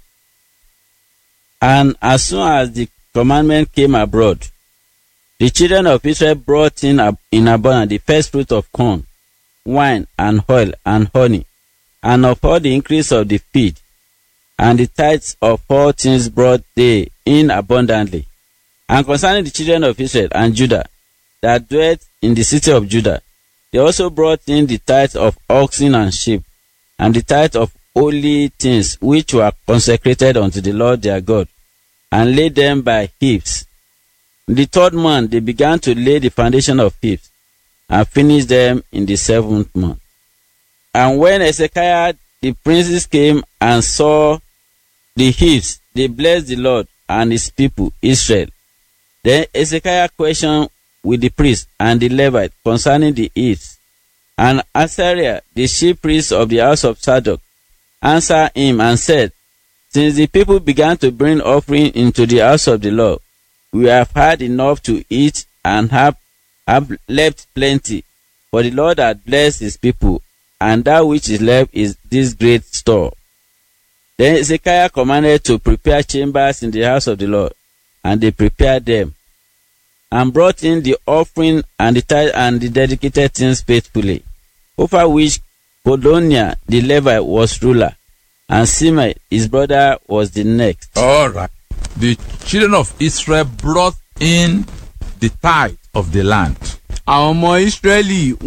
Speaker 8: And as soon as the commandment came abroad, the children of Israel brought in ab- in abundance the first fruit of corn, wine, and oil, and honey, and of all the increase of the field, and the tithes of all things brought they in abundantly. And concerning the children of Israel and Judah that dwelt in the city of Judah, they also brought in the tithes of oxen and sheep, and the tithes of holy things which were consecrated unto the Lord their God, and laid them by heaps. In the third month they began to lay the foundation of heaps, and finished them in the seventh month. And when Hezekiah the princes came and saw the heaps, they blessed the Lord and his people Israel. Then Hezekiah questioned with the priests and the Levite concerning the heaps. And Azariah, the chief priest of the house of Zadok, answered him and said, Since the people began to bring offering into the house of the Lord, we have had enough to eat and have, have left plenty. For the Lord hath blessed his people, and that which is left is this great store. Then Hezekiah commanded to prepare chambers in the house of the Lord, and they prepared them, and brought in the offering and the tithe and the dedicated things faithfully, over which Kodoniah the Levite was ruler, and Simei his brother was the next.
Speaker 6: all right, the children of Israel brought in the tithe of the land.
Speaker 7: Àwọn ọmọ Ísírẹ́lì wọ́n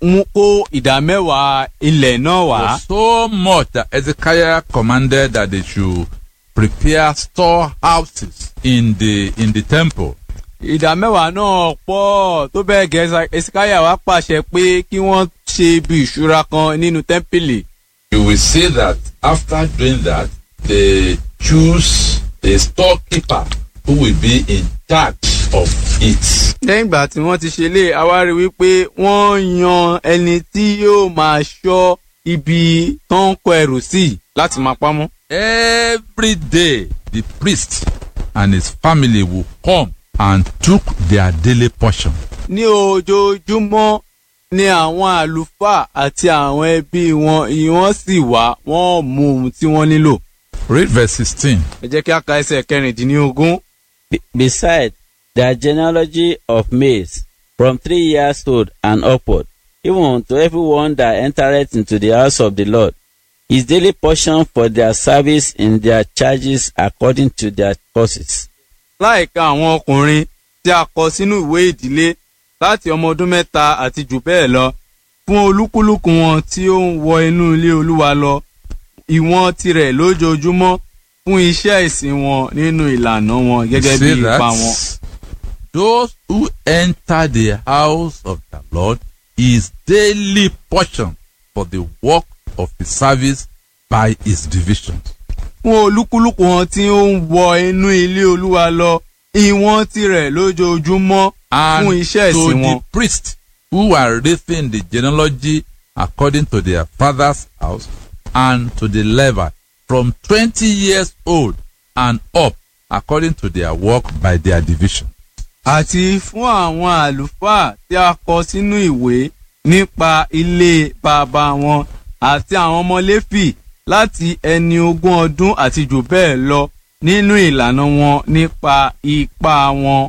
Speaker 7: mú kó ìdá mẹ́wàá ilẹ̀ náà wá.
Speaker 6: was so much that Hezekiah commanded that they should prepare storehouses in the in the temple.
Speaker 7: ìdá mẹ́wàá náà pọ̀ tó bẹ́ẹ̀ gẹ́ Hezekiah wá pàṣẹ pé kí wọ́n ṣe ibi ìṣúra kan nínú tẹ́ḿpìlì.
Speaker 6: You will see that after doing that, they choose a storekeeper who will be in charge of it.
Speaker 7: lẹ́yìn ìgbà tí wọ́n ti ṣe lé àwa rí wípé wọ́n yan ẹni tí yóò máa ṣọ́ ibi tó ń kó ẹrù sí láti máa pamọ́.
Speaker 6: Every day, the priest and his family will come and took their daily portion.
Speaker 7: ní ojoojúmọ́ ni àwọn àlùfáà àti àwọn ẹbí wọn ìwọ́n sì wá wọ́n mú ohun tí wọ́n nílò.
Speaker 6: Read verse sixteen.
Speaker 7: ẹ jẹ́ kí a ka ẹsẹ̀ kẹrìndínlógún.
Speaker 8: Be- Besides, their genealogy of males from three years old and upward, even to everyone that entereth into the house of the Lord, his daily portion for their service in their charges according to their courses.
Speaker 7: láìka àwọn ọkùnrin tí a kọ sínú ìwé ìdílé láti ọmọ ọdún mẹ́ta àti jù bẹ́ẹ̀ lọ fún olúkúlùkù wọn tí ó ń wọ inú ilé Olúwa lọ ìwọ̀n tirẹ̀ lójoojúmọ́ fún iṣẹ́ ìsìn wọn nínú ìlànà wọn gẹ́gẹ́ bí
Speaker 6: See
Speaker 7: ipa wọn.
Speaker 6: that? Those who enter the house of the Lord is daily portion for the work of his service by his divisions.
Speaker 7: fún olúkúlùkù wọn tí ó ń wọ inú ilé Olúwa lọ ìwọ̀n tirẹ̀ lójoojúmọ́
Speaker 6: And
Speaker 7: fún iṣẹ́
Speaker 6: to
Speaker 7: ìsìn
Speaker 6: the
Speaker 7: wọn.
Speaker 6: priests who are written the genealogy according to their father's house, and to the Levite from twenty years old and up according to their work by their division.
Speaker 7: àti fún àwọn àlùfáà tí a kọ sínú ìwé nípa ilé bàbá wọn àti àwọn ọmọ Léfì láti ẹni ogún ọdún àti jù bẹ́ẹ̀ lọ nínú ìlànà wọn nípa ipa wọn.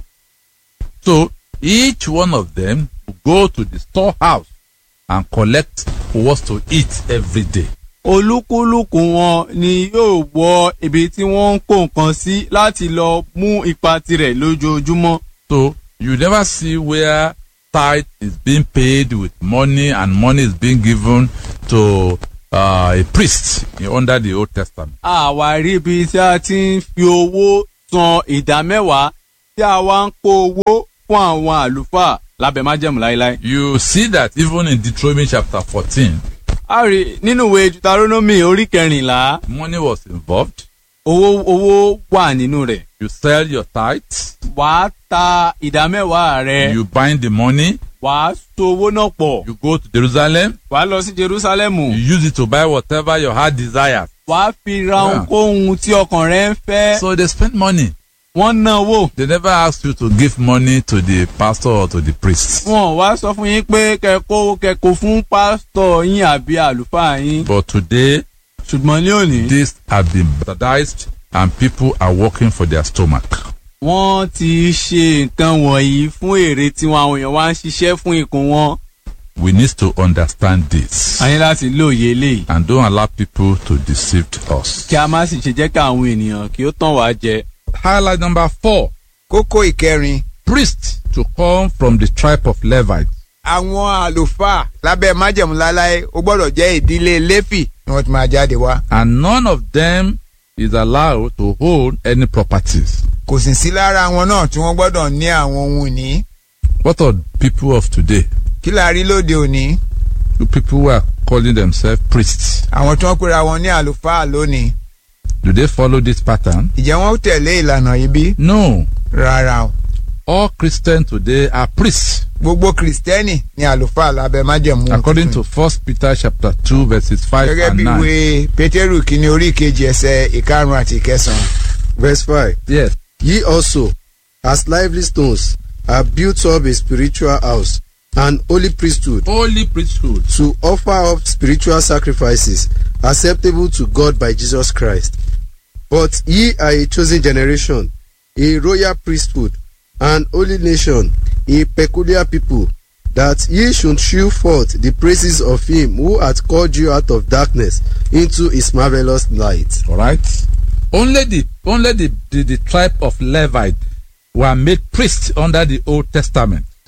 Speaker 6: So each one of them will go to the storehouse and collect what to eat every day.
Speaker 7: olúkúlùkù wọn ni yóò wọ ibi tí wọ́n ń kó nǹkan sí láti lọ mú ipa tirẹ̀ lójoojúmọ́.
Speaker 6: So you never see where tithe is being paid with money and money is being given to uh, a priest in, under the Old Testament.
Speaker 7: àwa rí ibi tí a ti ń fi owó san ìdá mẹ́wàá tí a wá ń kó owó fún àwọn àlùfáà lábẹ́ májẹ̀mú láéláé.
Speaker 6: You see that even in Deuteronomy chapter fourteen,
Speaker 7: a rí nínú ìwé Deuteronomy orí kẹrìnlá
Speaker 6: money was involved.
Speaker 7: owó owó wà nínú rẹ̀.
Speaker 6: You sell your tithes,
Speaker 7: wàá ta ìdá mẹ́wàá rẹ̀.
Speaker 6: you bind the money,
Speaker 7: wàá so owó náà pọ̀.
Speaker 6: you go to Jerusalem,
Speaker 7: wàá lọ sí Jerusalemu.
Speaker 6: you use it to buy whatever your heart desires.
Speaker 7: wàá fi ra
Speaker 6: Yeah.
Speaker 7: ohunkóhun tí ọkàn rẹ̀ ń fẹ́.
Speaker 6: So they spend money.
Speaker 7: wọ́n ná owó.
Speaker 6: They never ask you to give money to the pastor or to the priest.
Speaker 7: wọ́n wá sọ fún yín pé kẹ́kọ̀ọ́ kẹ́kọ̀ọ́ fún pásítọ̀ yín àbí àlùfáà yín.
Speaker 6: But today,
Speaker 7: ṣùgbọ́n ní òní.
Speaker 6: these have been baptized and people are working for their stomach.
Speaker 7: wọ́n ti ṣe nǹkan wọ̀nyí fún èrè tiwọn àwọn èèyàn wá ń ṣiṣẹ́ fún ikùn wọn.
Speaker 6: We need to understand this
Speaker 7: a ní láti lóye eléyìí.
Speaker 6: and don't allow people to deceive us.
Speaker 7: kí a má sì ṣe jẹ́ kí àwọn ènìyàn kí ó tàn wá jẹ.
Speaker 6: Highlight number four.
Speaker 1: kókó ìkẹrin
Speaker 6: Priest to come from the tribe of Levite.
Speaker 1: àwọn àlùfáà lábẹ́ májẹ̀mú láláyé ó gbọ́dọ̀ jẹ́ ìdílé Léfì ni wọ́n ti máa jáde wá.
Speaker 6: And none of them is allowed to hold any properties.
Speaker 1: kò sì sí lára wọn náà tí wọ́n gbọ́dọ̀ ní àwọn ohun ìní.
Speaker 6: What are people of today?
Speaker 1: kí la rí lóde òní?
Speaker 6: The people who are calling themselves priests.
Speaker 1: àwọn tí wọ́n pera wọn ní àlùfáà lónìí.
Speaker 6: Do they follow this pattern?
Speaker 1: ìjẹ́ wọ́n tẹ̀lé ìlànà yìí bí?
Speaker 6: No.
Speaker 1: rárá o.
Speaker 6: All Christians today are priests.
Speaker 1: gbogbo kìrìsìtẹ́nì ni àlùfáà lábẹ́ májẹ̀mú.
Speaker 6: According to First Peter chapter two verses five
Speaker 1: gẹ́gẹ́
Speaker 6: and
Speaker 1: bí
Speaker 6: nine.
Speaker 1: ìwé pétérù kìíní orí ìkejì ẹsẹ̀ ìkarùn-ún àti ìkẹsàn-án.
Speaker 9: Verse five.
Speaker 6: Yes.
Speaker 9: Ye also, as lively stones, are built up a spiritual house, an holy priesthood,
Speaker 6: Holy priesthood.
Speaker 9: to offer up spiritual sacrifices acceptable to God by Jesus Christ. But ye are a chosen generation, a royal priesthood, an holy nation, a peculiar people, that ye should shew forth the praises of him who hath called you out of darkness into his marvelous light.
Speaker 6: All right. Only the only the, the, the tribe of Levite were made priests under the Old Testament.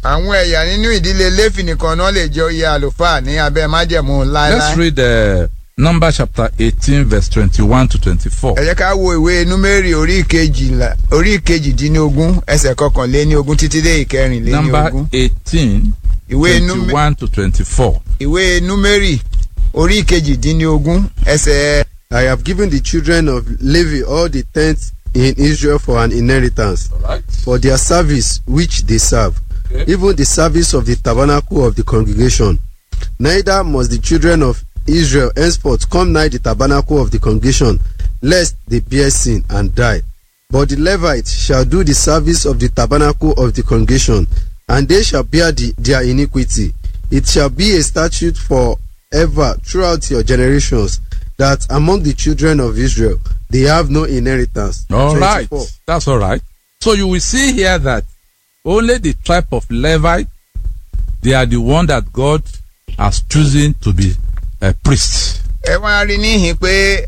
Speaker 10: àwọn ẹ̀yà nínú ìdílé Léfì nìkan náà lè jẹ oyè àlùfáà ní abẹ́ májẹ̀mú láéláé.
Speaker 6: Let's read uh, Number chapter eighteen verse twenty-one to twenty-four.
Speaker 10: ẹ jẹ́ ká wo ìwé Númérì orí kejìlá orí kejìdínlógún ẹsẹ̀ kọkànléníogún títí dé ìkẹrìnléníogún.
Speaker 6: Number eighteen twenty-one to twenty-four.
Speaker 10: ìwé Númérì orí kejìdínlógún ẹsẹ̀.
Speaker 9: I have given the children of Levi all the tenth in Israel for an inheritance,
Speaker 6: Right.
Speaker 9: for their service which they serve,
Speaker 6: Okay.
Speaker 9: even the service of the tabernacle of the congregation. Neither must the children of Israel henceforth come nigh the tabernacle of the congregation, lest they bear sin and die. But the Levites shall do the service of the tabernacle of the congregation, and they shall bear the, their iniquity. It shall be a statute for ever throughout your generations, that among the children of Israel they have no inheritance.
Speaker 6: All right.
Speaker 9: twenty-four.
Speaker 6: That's all right. So you will see here that only the tribe of Levi, they are the one that God has chosen to be a priest.
Speaker 10: ẹ wá rí níhìn pé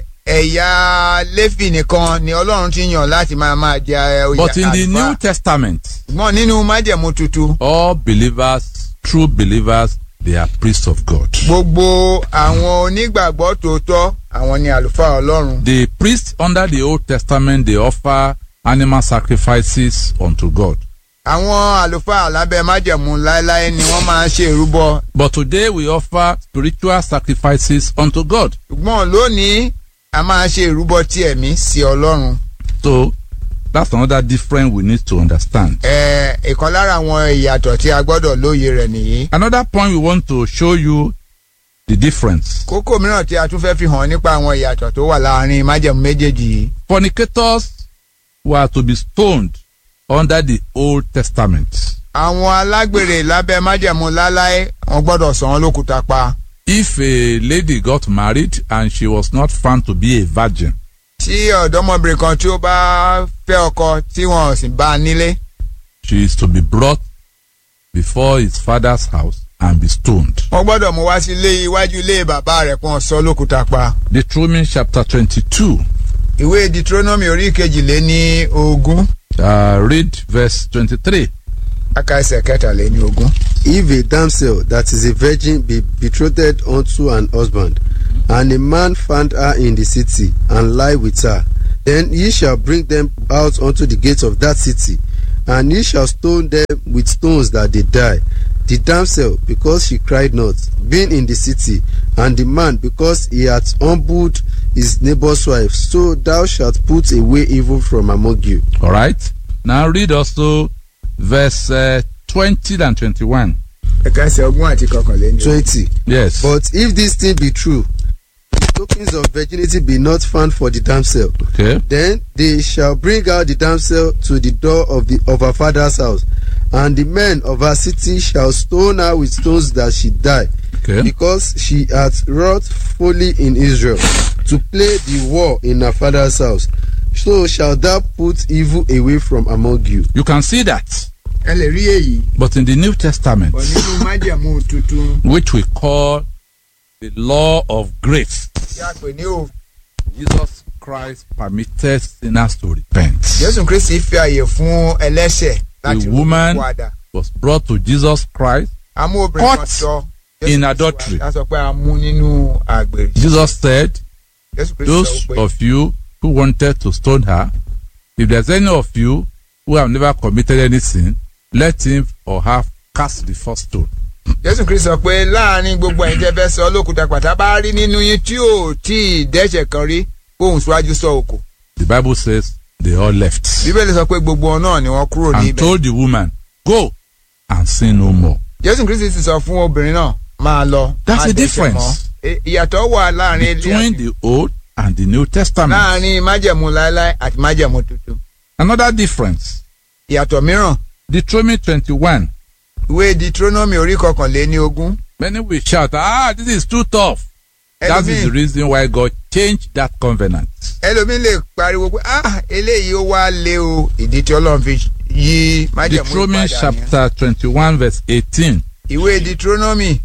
Speaker 10: ẹ̀yà Léfì nìkan ni Ọlọ́run ti yàn láti máa máa jẹ oyè àlùfáà.
Speaker 6: But in the New Testament,
Speaker 10: ṣùgbọ́n nínú májẹ̀mú tuntun.
Speaker 6: all believers, true believers, they are priests of God.
Speaker 10: gbogbo àwọn onígbàgbọ́ tòótọ́ àwọn ni àlùfáà Ọlọ́run.
Speaker 6: The priests under the Old Testament, they offer animal sacrifices unto God.
Speaker 10: àwọn àlùfáà lábẹ́ májẹ̀mú láéláé ni wọ́n máa ń ṣe ìrúbọ.
Speaker 6: But today we offer spiritual sacrifices unto God.
Speaker 10: ṣùgbọ́n lónìí a máa ṣe ìrúbọ ti ẹ̀mí sí Ọlọ́run.
Speaker 6: So that's another difference we need to understand.
Speaker 10: ẹ ìkan lára àwọn ìyàtọ̀ tí a gbọ́dọ̀ lóye rẹ̀ nìyí.
Speaker 6: Another point we want to show you the difference.
Speaker 10: kókó mìíràn tí a tún fẹ́ fi hàn nípa àwọn ìyàtọ̀ tó wà láàrin májẹ̀mú méjèèjì yìí.
Speaker 6: Fornicators were to be stoned under the Old Testament.
Speaker 10: àwọn alágbèrè lábẹ́ májẹ̀mú láéláé wọ́n gbọ́dọ̀ sàn án lókùúta pa.
Speaker 6: If a lady got married and she was not found to be a virgin,
Speaker 10: tí ọ̀dọ́mọbìnrin kan tí ó bá fẹ́ ọkọ tí wọ́n sì bá a nílé.
Speaker 6: she is to be brought before his father's house and be stoned.
Speaker 10: wọ́n gbọ́dọ̀ mú wá sí ilé iwájú ilé bàbá rẹ̀ kó sọ lókùúta pa.
Speaker 6: Deuteronomy chapter twenty-two.
Speaker 10: ìwé Deuteronomy orí kejìléní ogún.
Speaker 6: Uh, read verse twenty-three.
Speaker 10: aka ẹsẹ̀ kẹtàléní ogún.
Speaker 9: If a damsel that is a virgin be betrothed unto an husband, and a man find her in the city, and lie with her, then ye shall bring them out unto the gates of that city, and ye shall stone them with stones that they die. The damsel, because she cried not, being in the city, and the man, because he hath humbled his neighbor's wife, so thou shalt put away evil from among you.
Speaker 6: All right. Now read also verse uh, twenty and twenty-one.
Speaker 10: ẹ̀ka ẹsẹ̀ ogún àti kọkànléní.
Speaker 9: twenty.
Speaker 6: Yes.
Speaker 9: But if this thing be true, the tokens of virginity be not found for the damsel,
Speaker 6: Okay.
Speaker 9: then they shall bring out the damsel to the door of the of her father's house, and the men of her city shall stone her with stones that she die,
Speaker 6: Okay.
Speaker 9: because she hath wrought folly in Israel, to play the war in her father's house. So shall thou put evil away from among you.
Speaker 6: You can see that.
Speaker 10: ẹ lè rí èyí.
Speaker 6: But in the New Testament,
Speaker 10: bọ̀ nínú májẹ̀mú tuntun.
Speaker 6: which we call the law of grace,
Speaker 10: tí a pè ní òfin.
Speaker 6: Jesus Christ permitted sinners to repent.
Speaker 10: Jésù Kristi fi àyè fún ẹlẹ́ṣẹ̀ láti
Speaker 6: The woman
Speaker 10: ronú padà.
Speaker 6: was brought to Jesus Christ
Speaker 10: a mú obìnrin kan
Speaker 6: caught
Speaker 10: sọ.
Speaker 6: in adultery.
Speaker 10: a sọ pé a mú nínú àgbèrè.
Speaker 6: Jesus said,
Speaker 10: Jésù Kristi
Speaker 6: those
Speaker 10: sọ pé
Speaker 6: of you who wanted to stone her, if there's any of you who have never committed any sin, let him or her cast the first stone.
Speaker 10: Jésù Kristi sọ pé láàrin gbogbo ẹ̀yin tẹ́ fẹ́ sọ lókùúta pàtà bá rí nínú yín tí ò tí ì dẹ́ṣẹ̀ kan rí kóhùn síwájú sọ òkò.
Speaker 6: The Bible says they all left
Speaker 10: Bíbélì sọ pé gbogbo wọn náà ni wọ́n kúrò ní
Speaker 6: and
Speaker 10: ibẹ̀.
Speaker 6: told the woman, go and sin no more.
Speaker 10: Jésù Kristi sì sọ fún obìnrin náà máa lọ.
Speaker 6: That's
Speaker 10: má
Speaker 6: the
Speaker 10: dẹ́ṣẹ̀
Speaker 6: difference
Speaker 10: mọ́. Ì- ìyàtọ̀ wà láàrin
Speaker 6: between the Old and the New Testament.
Speaker 10: láàrin májẹ̀mú láéláé àti májẹ̀mú tuntun.
Speaker 6: Another difference,
Speaker 10: ìyàtọ̀ mìíràn
Speaker 6: Deuteronomy twenty-one.
Speaker 10: ìwé Deuteronomy orí kọkànléní ogún.
Speaker 6: Many will shout, ah, this is too tough. That is the
Speaker 10: ẹlòmíì
Speaker 6: reason why God changed that covenant.
Speaker 10: ẹlòmíì lè pariwo pé ah eléyìí ó wá lé o ìdí tí Ọlọ́run fi yí májẹ̀mú
Speaker 6: Deuteronomy
Speaker 10: ìpadà yẹn.
Speaker 6: chapter twenty-one verse eighteen.
Speaker 10: ìwé Deuteronomy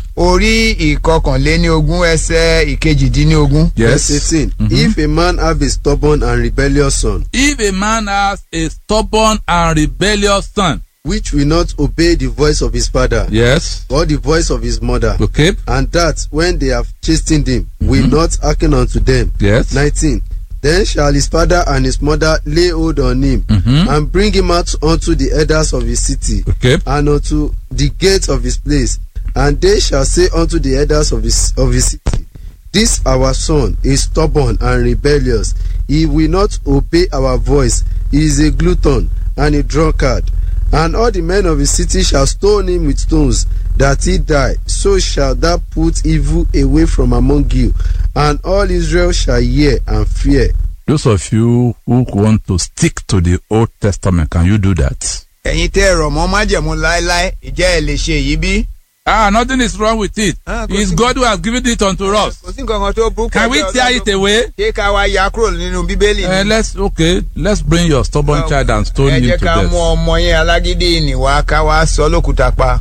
Speaker 10: orí ìkọkànléní ogún ẹsẹ̀ ìkejìdínlógún.
Speaker 6: Yes.
Speaker 9: Verse eighteen.
Speaker 6: Mhm.
Speaker 9: If a man have a stubborn and rebellious son,
Speaker 6: If a man has a stubborn and rebellious son,
Speaker 9: which will not obey the voice of his father
Speaker 6: Yes.
Speaker 9: or the voice of his mother,
Speaker 6: Okay.
Speaker 9: and that when they have chastened him, will not hearken unto them.
Speaker 6: Yes.
Speaker 9: nineteen. Then shall his father and his mother lay hold on him,
Speaker 6: Mhm.
Speaker 9: and bring him out unto the elders of his city,
Speaker 6: Okay.
Speaker 9: and unto the gates of his place, and they shall say unto the elders of his of his city, This our son is stubborn and rebellious. He will not obey our voice. He is a glutton and a drunkard. And all the men of his city shall stone him with stones, that he die. So shall thou put evil away from among you, and all Israel shall hear and fear.
Speaker 6: Those of you who want to stick to the Old Testament, can you do that?
Speaker 10: ẹ̀yin tẹ́ ẹ̀rọ mọ́ májẹ̀mú láéláé ìjẹ́ ẹ̀ lè ṣe èyí bí.
Speaker 6: Ah, nothing is wrong with it.
Speaker 10: Ah,
Speaker 6: It's
Speaker 10: kò sí-
Speaker 6: God who has given it unto us.
Speaker 10: kò sí nǹkan kan tó burú.
Speaker 6: Can we
Speaker 10: pẹ̀lú
Speaker 6: tear
Speaker 10: Ọlọ́run.
Speaker 6: it away?
Speaker 10: ṣé ká wá ya kúrò nínú bíbélì
Speaker 6: Uh,
Speaker 10: ni.
Speaker 6: let's okay. Let's bring your stubborn child and stone
Speaker 10: ẹ
Speaker 6: him
Speaker 10: jẹ́
Speaker 6: to
Speaker 10: ká mú
Speaker 6: death.
Speaker 10: ọmọ yẹn alágídí ìnìwá ká wá sọ lókùúta pa.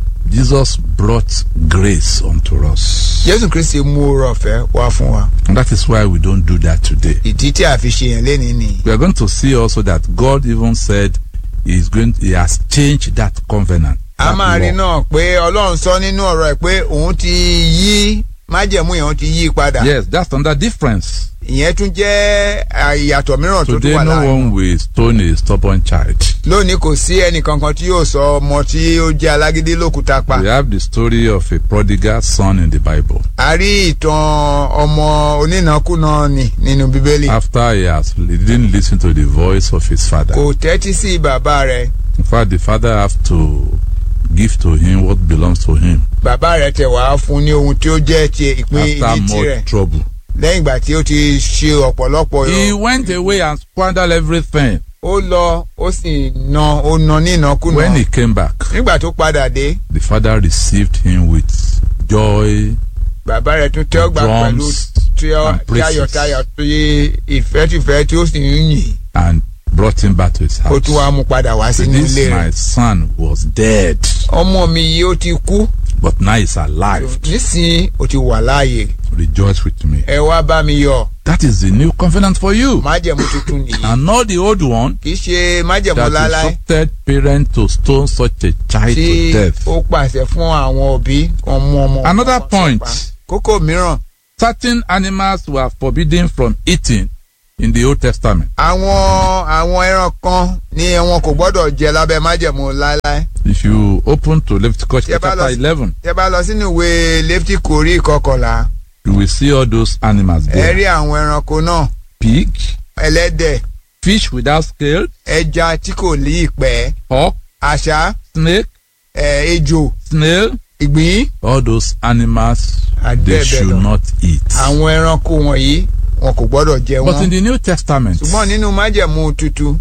Speaker 6: Jesus brought grace unto us,
Speaker 10: jésù kristi mú oore ọ̀fẹ́ wá fún wa.
Speaker 6: and that is why we don't do that today.
Speaker 10: ìdí tí a fi ṣe yẹn lénìí nìyí.
Speaker 6: We are going to see also that God even said He is going. He has changed that covenant.
Speaker 10: a
Speaker 6: that
Speaker 10: máa rí
Speaker 6: law.
Speaker 10: náà pé ọlọ́run sọ nínú ọ̀rọ̀ ẹ̀ pé òun ti yí májẹ̀mú yẹn òun ti yí padà.
Speaker 6: Yes, that's another difference.
Speaker 10: ìyẹn tún jẹ́ ìyàtọ̀ mìíràn tó tún
Speaker 6: Today,
Speaker 10: wà
Speaker 6: no
Speaker 10: láàrin.
Speaker 6: one will stone a stubborn child.
Speaker 10: lónìí kò sí ẹnì kankan tí yóò sọ ọmọ tí ó jẹ́ alágídí lókùúta pa.
Speaker 6: We have the story of a prodigal son in the Bible.
Speaker 10: a rí ìtàn ọmọ onínàkúnà ni nínú bíbélì.
Speaker 6: After he has, he didn't listen to the voice of his father.
Speaker 10: kò tẹ́tí sí bàbá rẹ̀.
Speaker 6: In fact, the father have to give to him what belongs to him.
Speaker 10: bàbá rẹ̀ tẹ̀ wá fún ní ohun tí ó jẹ́ ti ìpín
Speaker 6: After
Speaker 10: ìní tirẹ̀.
Speaker 6: much trouble,
Speaker 10: lẹ́yìn ìgbà tí ó ti ṣe ọ̀pọ̀lọpọ̀
Speaker 6: he went away and squandered everything.
Speaker 10: ó lọ ó sì na ó na ní ìnákúnà.
Speaker 6: When he came back,
Speaker 10: nígbà tó padà dé
Speaker 6: the father received him with joy
Speaker 10: bàbá rẹ̀ tún tẹ́ ọgbà pẹ̀lú
Speaker 6: drums and
Speaker 10: tayọ̀tayọ̀
Speaker 6: praises,
Speaker 10: tó yé ìfẹ́tìfẹ́ tí ó sì ń yìn.
Speaker 6: and brought him back to his
Speaker 10: ó
Speaker 6: house.
Speaker 10: tún wá mú padà wá
Speaker 6: So
Speaker 10: sínú
Speaker 6: this
Speaker 10: ilé
Speaker 6: my
Speaker 10: rẹ̀.
Speaker 6: son was dead,
Speaker 10: ọmọ mi yìí ó ti kú
Speaker 6: but now he's alive.
Speaker 10: nísìnyí ó ti wà láàyè.
Speaker 6: Rejoice with me.
Speaker 10: ẹ wá bá mi yọ̀.
Speaker 6: That is the new covenant for you,
Speaker 10: májẹ̀mú tuntun nìyí.
Speaker 6: and not the old one
Speaker 10: kì í ṣe májẹ̀mú
Speaker 6: that
Speaker 10: láláì
Speaker 6: instructed parents to stone such a child
Speaker 10: tí
Speaker 6: to death.
Speaker 10: ó pàṣẹ fún àwọn òbí kan mú ọmọ.
Speaker 6: Another
Speaker 10: wọn
Speaker 6: point.
Speaker 10: pa. kókó mìíràn
Speaker 6: Certain animals were forbidden from eating in the Old Testament.
Speaker 10: àwọn àwọn ẹran kan ní wọn kò gbọ́dọ̀ jẹ lábẹ́ májẹ̀mú láláì.
Speaker 6: If you open to Leviticus
Speaker 10: Tí ẹ bá
Speaker 6: chapter
Speaker 10: lọ sí-
Speaker 6: eleven,
Speaker 10: tẹ́ bá lọ sínú ìwé lẹ́fítíkù orí ìkọkànlá
Speaker 6: you will see all those animals
Speaker 10: ẹ
Speaker 6: there.
Speaker 10: rí àwọn ẹranko náà
Speaker 6: Pig,
Speaker 10: ẹlẹ́dẹ̀
Speaker 6: fish without scales,
Speaker 10: ẹja tí kò ní ìpẹ́
Speaker 6: hawk,
Speaker 10: àṣá
Speaker 6: snake,
Speaker 10: ẹ, ejò
Speaker 6: snail,
Speaker 10: ìgbín.
Speaker 6: all those animals
Speaker 10: And
Speaker 6: they
Speaker 10: bẹ́ẹ̀ bẹ́ẹ̀
Speaker 6: should
Speaker 10: lọ.
Speaker 6: not eat.
Speaker 10: àwọn ẹranko wọ̀nyí wọn kò gbọ́dọ̀ jẹ
Speaker 6: But in
Speaker 10: wọn.
Speaker 6: the New Testament,
Speaker 10: ṣùgbọ́n nínú májẹ̀mú tuntun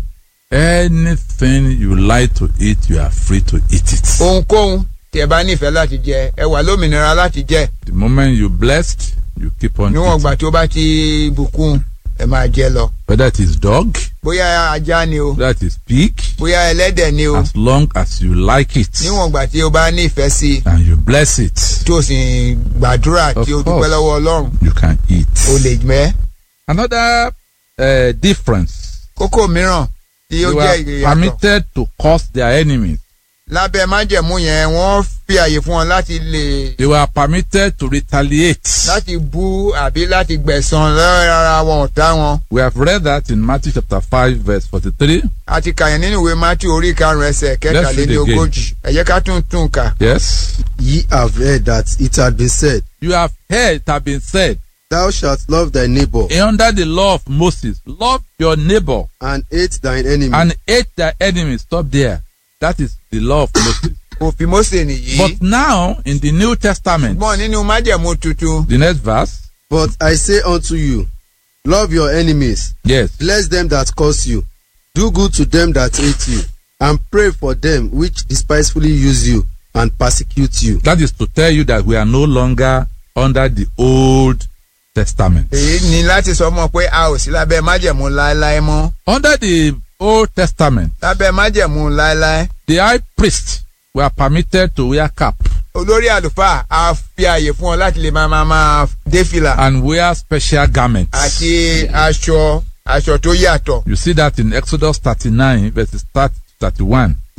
Speaker 6: anything you like to eat, you are free to eat it.
Speaker 10: ohunkóhun tí ẹ bá nífẹ̀ẹ́ láti jẹ ẹ wà lómìnira láti jẹ
Speaker 6: The moment you blessed, you keep on
Speaker 10: níwọ̀n ìgbà
Speaker 6: eating.
Speaker 10: tí ó bá ti bùkún ẹ máa jẹ lọ.
Speaker 6: Whether it is dog,
Speaker 10: bóyá ajá ni o
Speaker 6: whether it is pig,
Speaker 10: bóyá ẹlẹ́dẹ̀ ni o
Speaker 6: as long as you like it
Speaker 10: níwọ̀n ìgbà tí ó bá nífẹ̀ẹ́ sí i
Speaker 6: and you bless it,
Speaker 10: tí o sì gbàdúrà
Speaker 6: Of
Speaker 10: tí o dúpẹ́
Speaker 6: course.
Speaker 10: lọ́wọ́ ọlọ́run
Speaker 6: you can eat.
Speaker 10: o lè mẹ́.
Speaker 6: Another uh, difference,
Speaker 10: kókó mìíràn tí ó
Speaker 6: they
Speaker 10: jẹ́
Speaker 6: were
Speaker 10: ìyàtọ̀
Speaker 6: permitted to curse their enemies.
Speaker 10: lábẹ́ májẹ̀mú yẹn wọ́n fi àyè fún wọn láti lè
Speaker 6: They were permitted to retaliate.
Speaker 10: láti bú àbí láti gbẹ̀san lára wọn ọ̀tá wọn.
Speaker 6: We have read that in Matthew chapter five verse forty-three.
Speaker 10: a ti kà yẹn nínú ìwé Matthew orí karùn-ún ẹsẹ̀ kẹtàléní ogójì ẹ jẹ́ ká tún tún kà.
Speaker 6: Yes.
Speaker 9: Ye have heard that it had been said,
Speaker 6: You have heard it have been said,
Speaker 9: Thou shalt love thy neighbor,
Speaker 6: under the law of Moses, love your neighbor
Speaker 9: and hate thine enemy.
Speaker 6: and hate thy enemy. Stop there. That is the law of Moses.
Speaker 10: òfin Mósè nìyí.
Speaker 6: But now, in the New Testament,
Speaker 10: ṣùgbọ́n nínú májẹ̀mú tuntun
Speaker 6: the next verse,
Speaker 9: But I say unto you, love your enemies,
Speaker 6: yes,
Speaker 9: bless them that curse you, do good to them that hate you, and pray for them which despisefully use you and persecute you.
Speaker 6: that is to tell you that we are no longer under the Old Testament.
Speaker 10: èyí ni láti sọ mọ́ pé a ò sí lábẹ́ májẹ̀mú láéláé mọ́.
Speaker 6: Under the Old Testament,
Speaker 10: lábẹ́ májẹ̀mú láéláé
Speaker 6: the high priests were permitted to wear cap
Speaker 10: olórí àlùfáà a fi àyè fún ọ láti lè máa máa máa dé fìlà
Speaker 6: and wear special garments.
Speaker 10: àti aṣọ aṣọ tó yàtọ̀.
Speaker 6: You see that in Exodus thirty-nine verses thirty to thirty-one.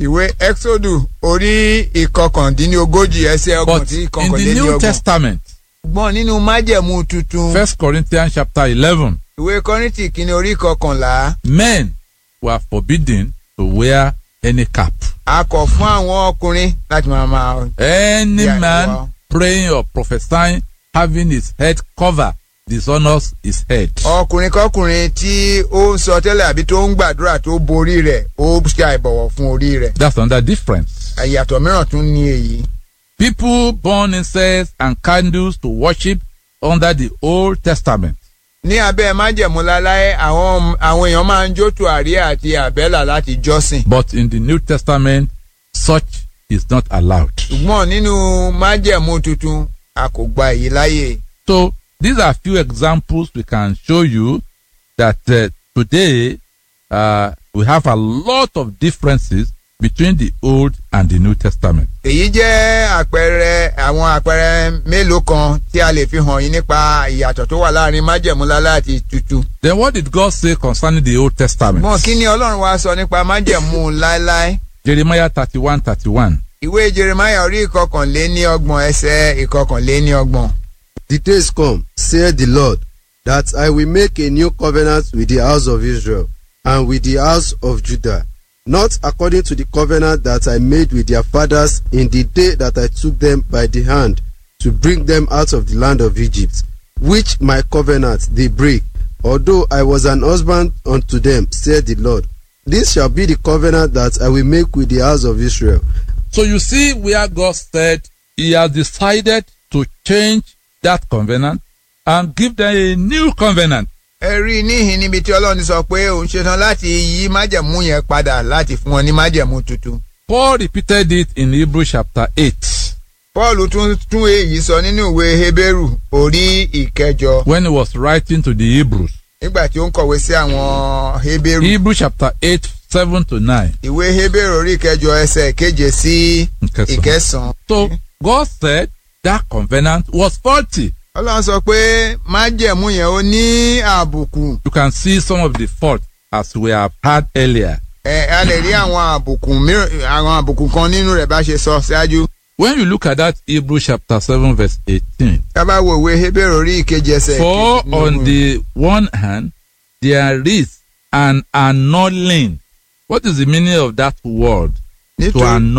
Speaker 10: ìwé exodus orí ìkọkàndínlógójì ẹsẹ̀ ọgbọ̀n
Speaker 6: But
Speaker 10: tí
Speaker 6: in the New
Speaker 10: ìkọkànlélọ́gbọ̀n.
Speaker 6: Testament,
Speaker 10: gbọ́n nínú májẹ̀mú tuntun.
Speaker 6: First Corinthians chapter eleven,
Speaker 10: ìwé kọ́ríntì kìíní orí kọkànlá.
Speaker 6: men were forbidden to wear any cap.
Speaker 10: a kọ̀ fún àwọn ọkùnrin láti máa máa.
Speaker 6: Any
Speaker 10: Yeah,
Speaker 6: man
Speaker 10: wow.
Speaker 6: praying or prophesying having his head covered dishonors his head.
Speaker 10: ọkùnrin kọkùnrin tí ó ń sọ tẹ́lẹ̀ àbí tó ń gbàdúrà tó borí rẹ̀ ó ṣe àìbọ̀wọ̀ fún orí rẹ̀.
Speaker 6: That's another difference.
Speaker 10: ìyàtọ̀ mìíràn tún ní èyí.
Speaker 6: People burn incense and candles to worship under the Old Testament.
Speaker 10: ní abẹ́ májẹ̀mú láláyé àwọn àwọn èèyàn máa ń jó tùàrí àti àbẹ́là láti jọ́sìn.
Speaker 6: But in the New Testament, such is not allowed.
Speaker 10: ṣùgbọ́n nínú májẹ̀mú tuntun a kò gba èyí láyè.
Speaker 6: So these are few examples we can show you that uh, today uh, we have a lot of differences between the Old and the New Testament.
Speaker 10: èyí jẹ́ àpẹẹrẹ àwọn àpẹẹrẹ mélòó kan tí a lè fi hàn yín nípa ìyàtọ̀ tó wà láàrin májẹ̀mú láláyé àti tuntun.
Speaker 6: Then what did God say concerning the Old Testament?
Speaker 10: mọ̀ kí ni ọlọ́run wá sọ nípa májẹ̀mú láéláé.
Speaker 6: Jeremiah thirty-one thirty-one.
Speaker 10: ìwé jeremiah orí ìkọkànléní ọgbọ̀n ẹsẹ̀ ìkọkànléní ọgbọ̀n.
Speaker 9: The days come, saith the Lord, that I will make a new covenant with the house of Israel and with the house of Judah, not according to the covenant that I made with their fathers in the day that I took them by the hand to bring them out of the land of Egypt, which my covenant they break, although I was an husband unto them, saith the Lord. This shall be the covenant that I will make with the house of Israel.
Speaker 6: So you see where God said he has decided to change that covenant and give them a new covenant.
Speaker 10: ẹ rí i níhìn níbi tí ọlọ́run sọ pé òun ṣetán láti yí májẹ̀mú yẹn padà láti fún wọn ní májẹ̀mú tuntun.
Speaker 6: Paul repeated it in Hebrews chapter eight.
Speaker 10: paul tún tún èyí sọ nínú ìwé hébérù orí ìkẹjọ.
Speaker 6: When he was writing to the Hebrews.
Speaker 10: nígbà tí ó ń kọ̀wé sí àwọn hébérù.
Speaker 6: Hebrews chapter eight seven to nine.
Speaker 10: ìwé hébérù orí ìkẹjọ ẹsẹ̀ keje sí ìkẹsàn-án.
Speaker 6: So God said that covenant was faulty.
Speaker 10: ọlọ́run sọ pé májẹ̀mú yẹn ó ní àbùkù.
Speaker 6: You can see some of the fault as we have had earlier.
Speaker 10: ẹ a lè rí àwọn àbùkù mìíràn àwọn àbùkù kan nínú rẹ̀ bá ṣe sọ ṣáájú.
Speaker 6: When you look at that Hebrews chapter seven verse eighteen.
Speaker 10: ká bá wo ìwé hébérù orí ìkejì ẹsẹ̀.
Speaker 6: For on the one hand there is an annulling. What is the meaning of that word? To annul.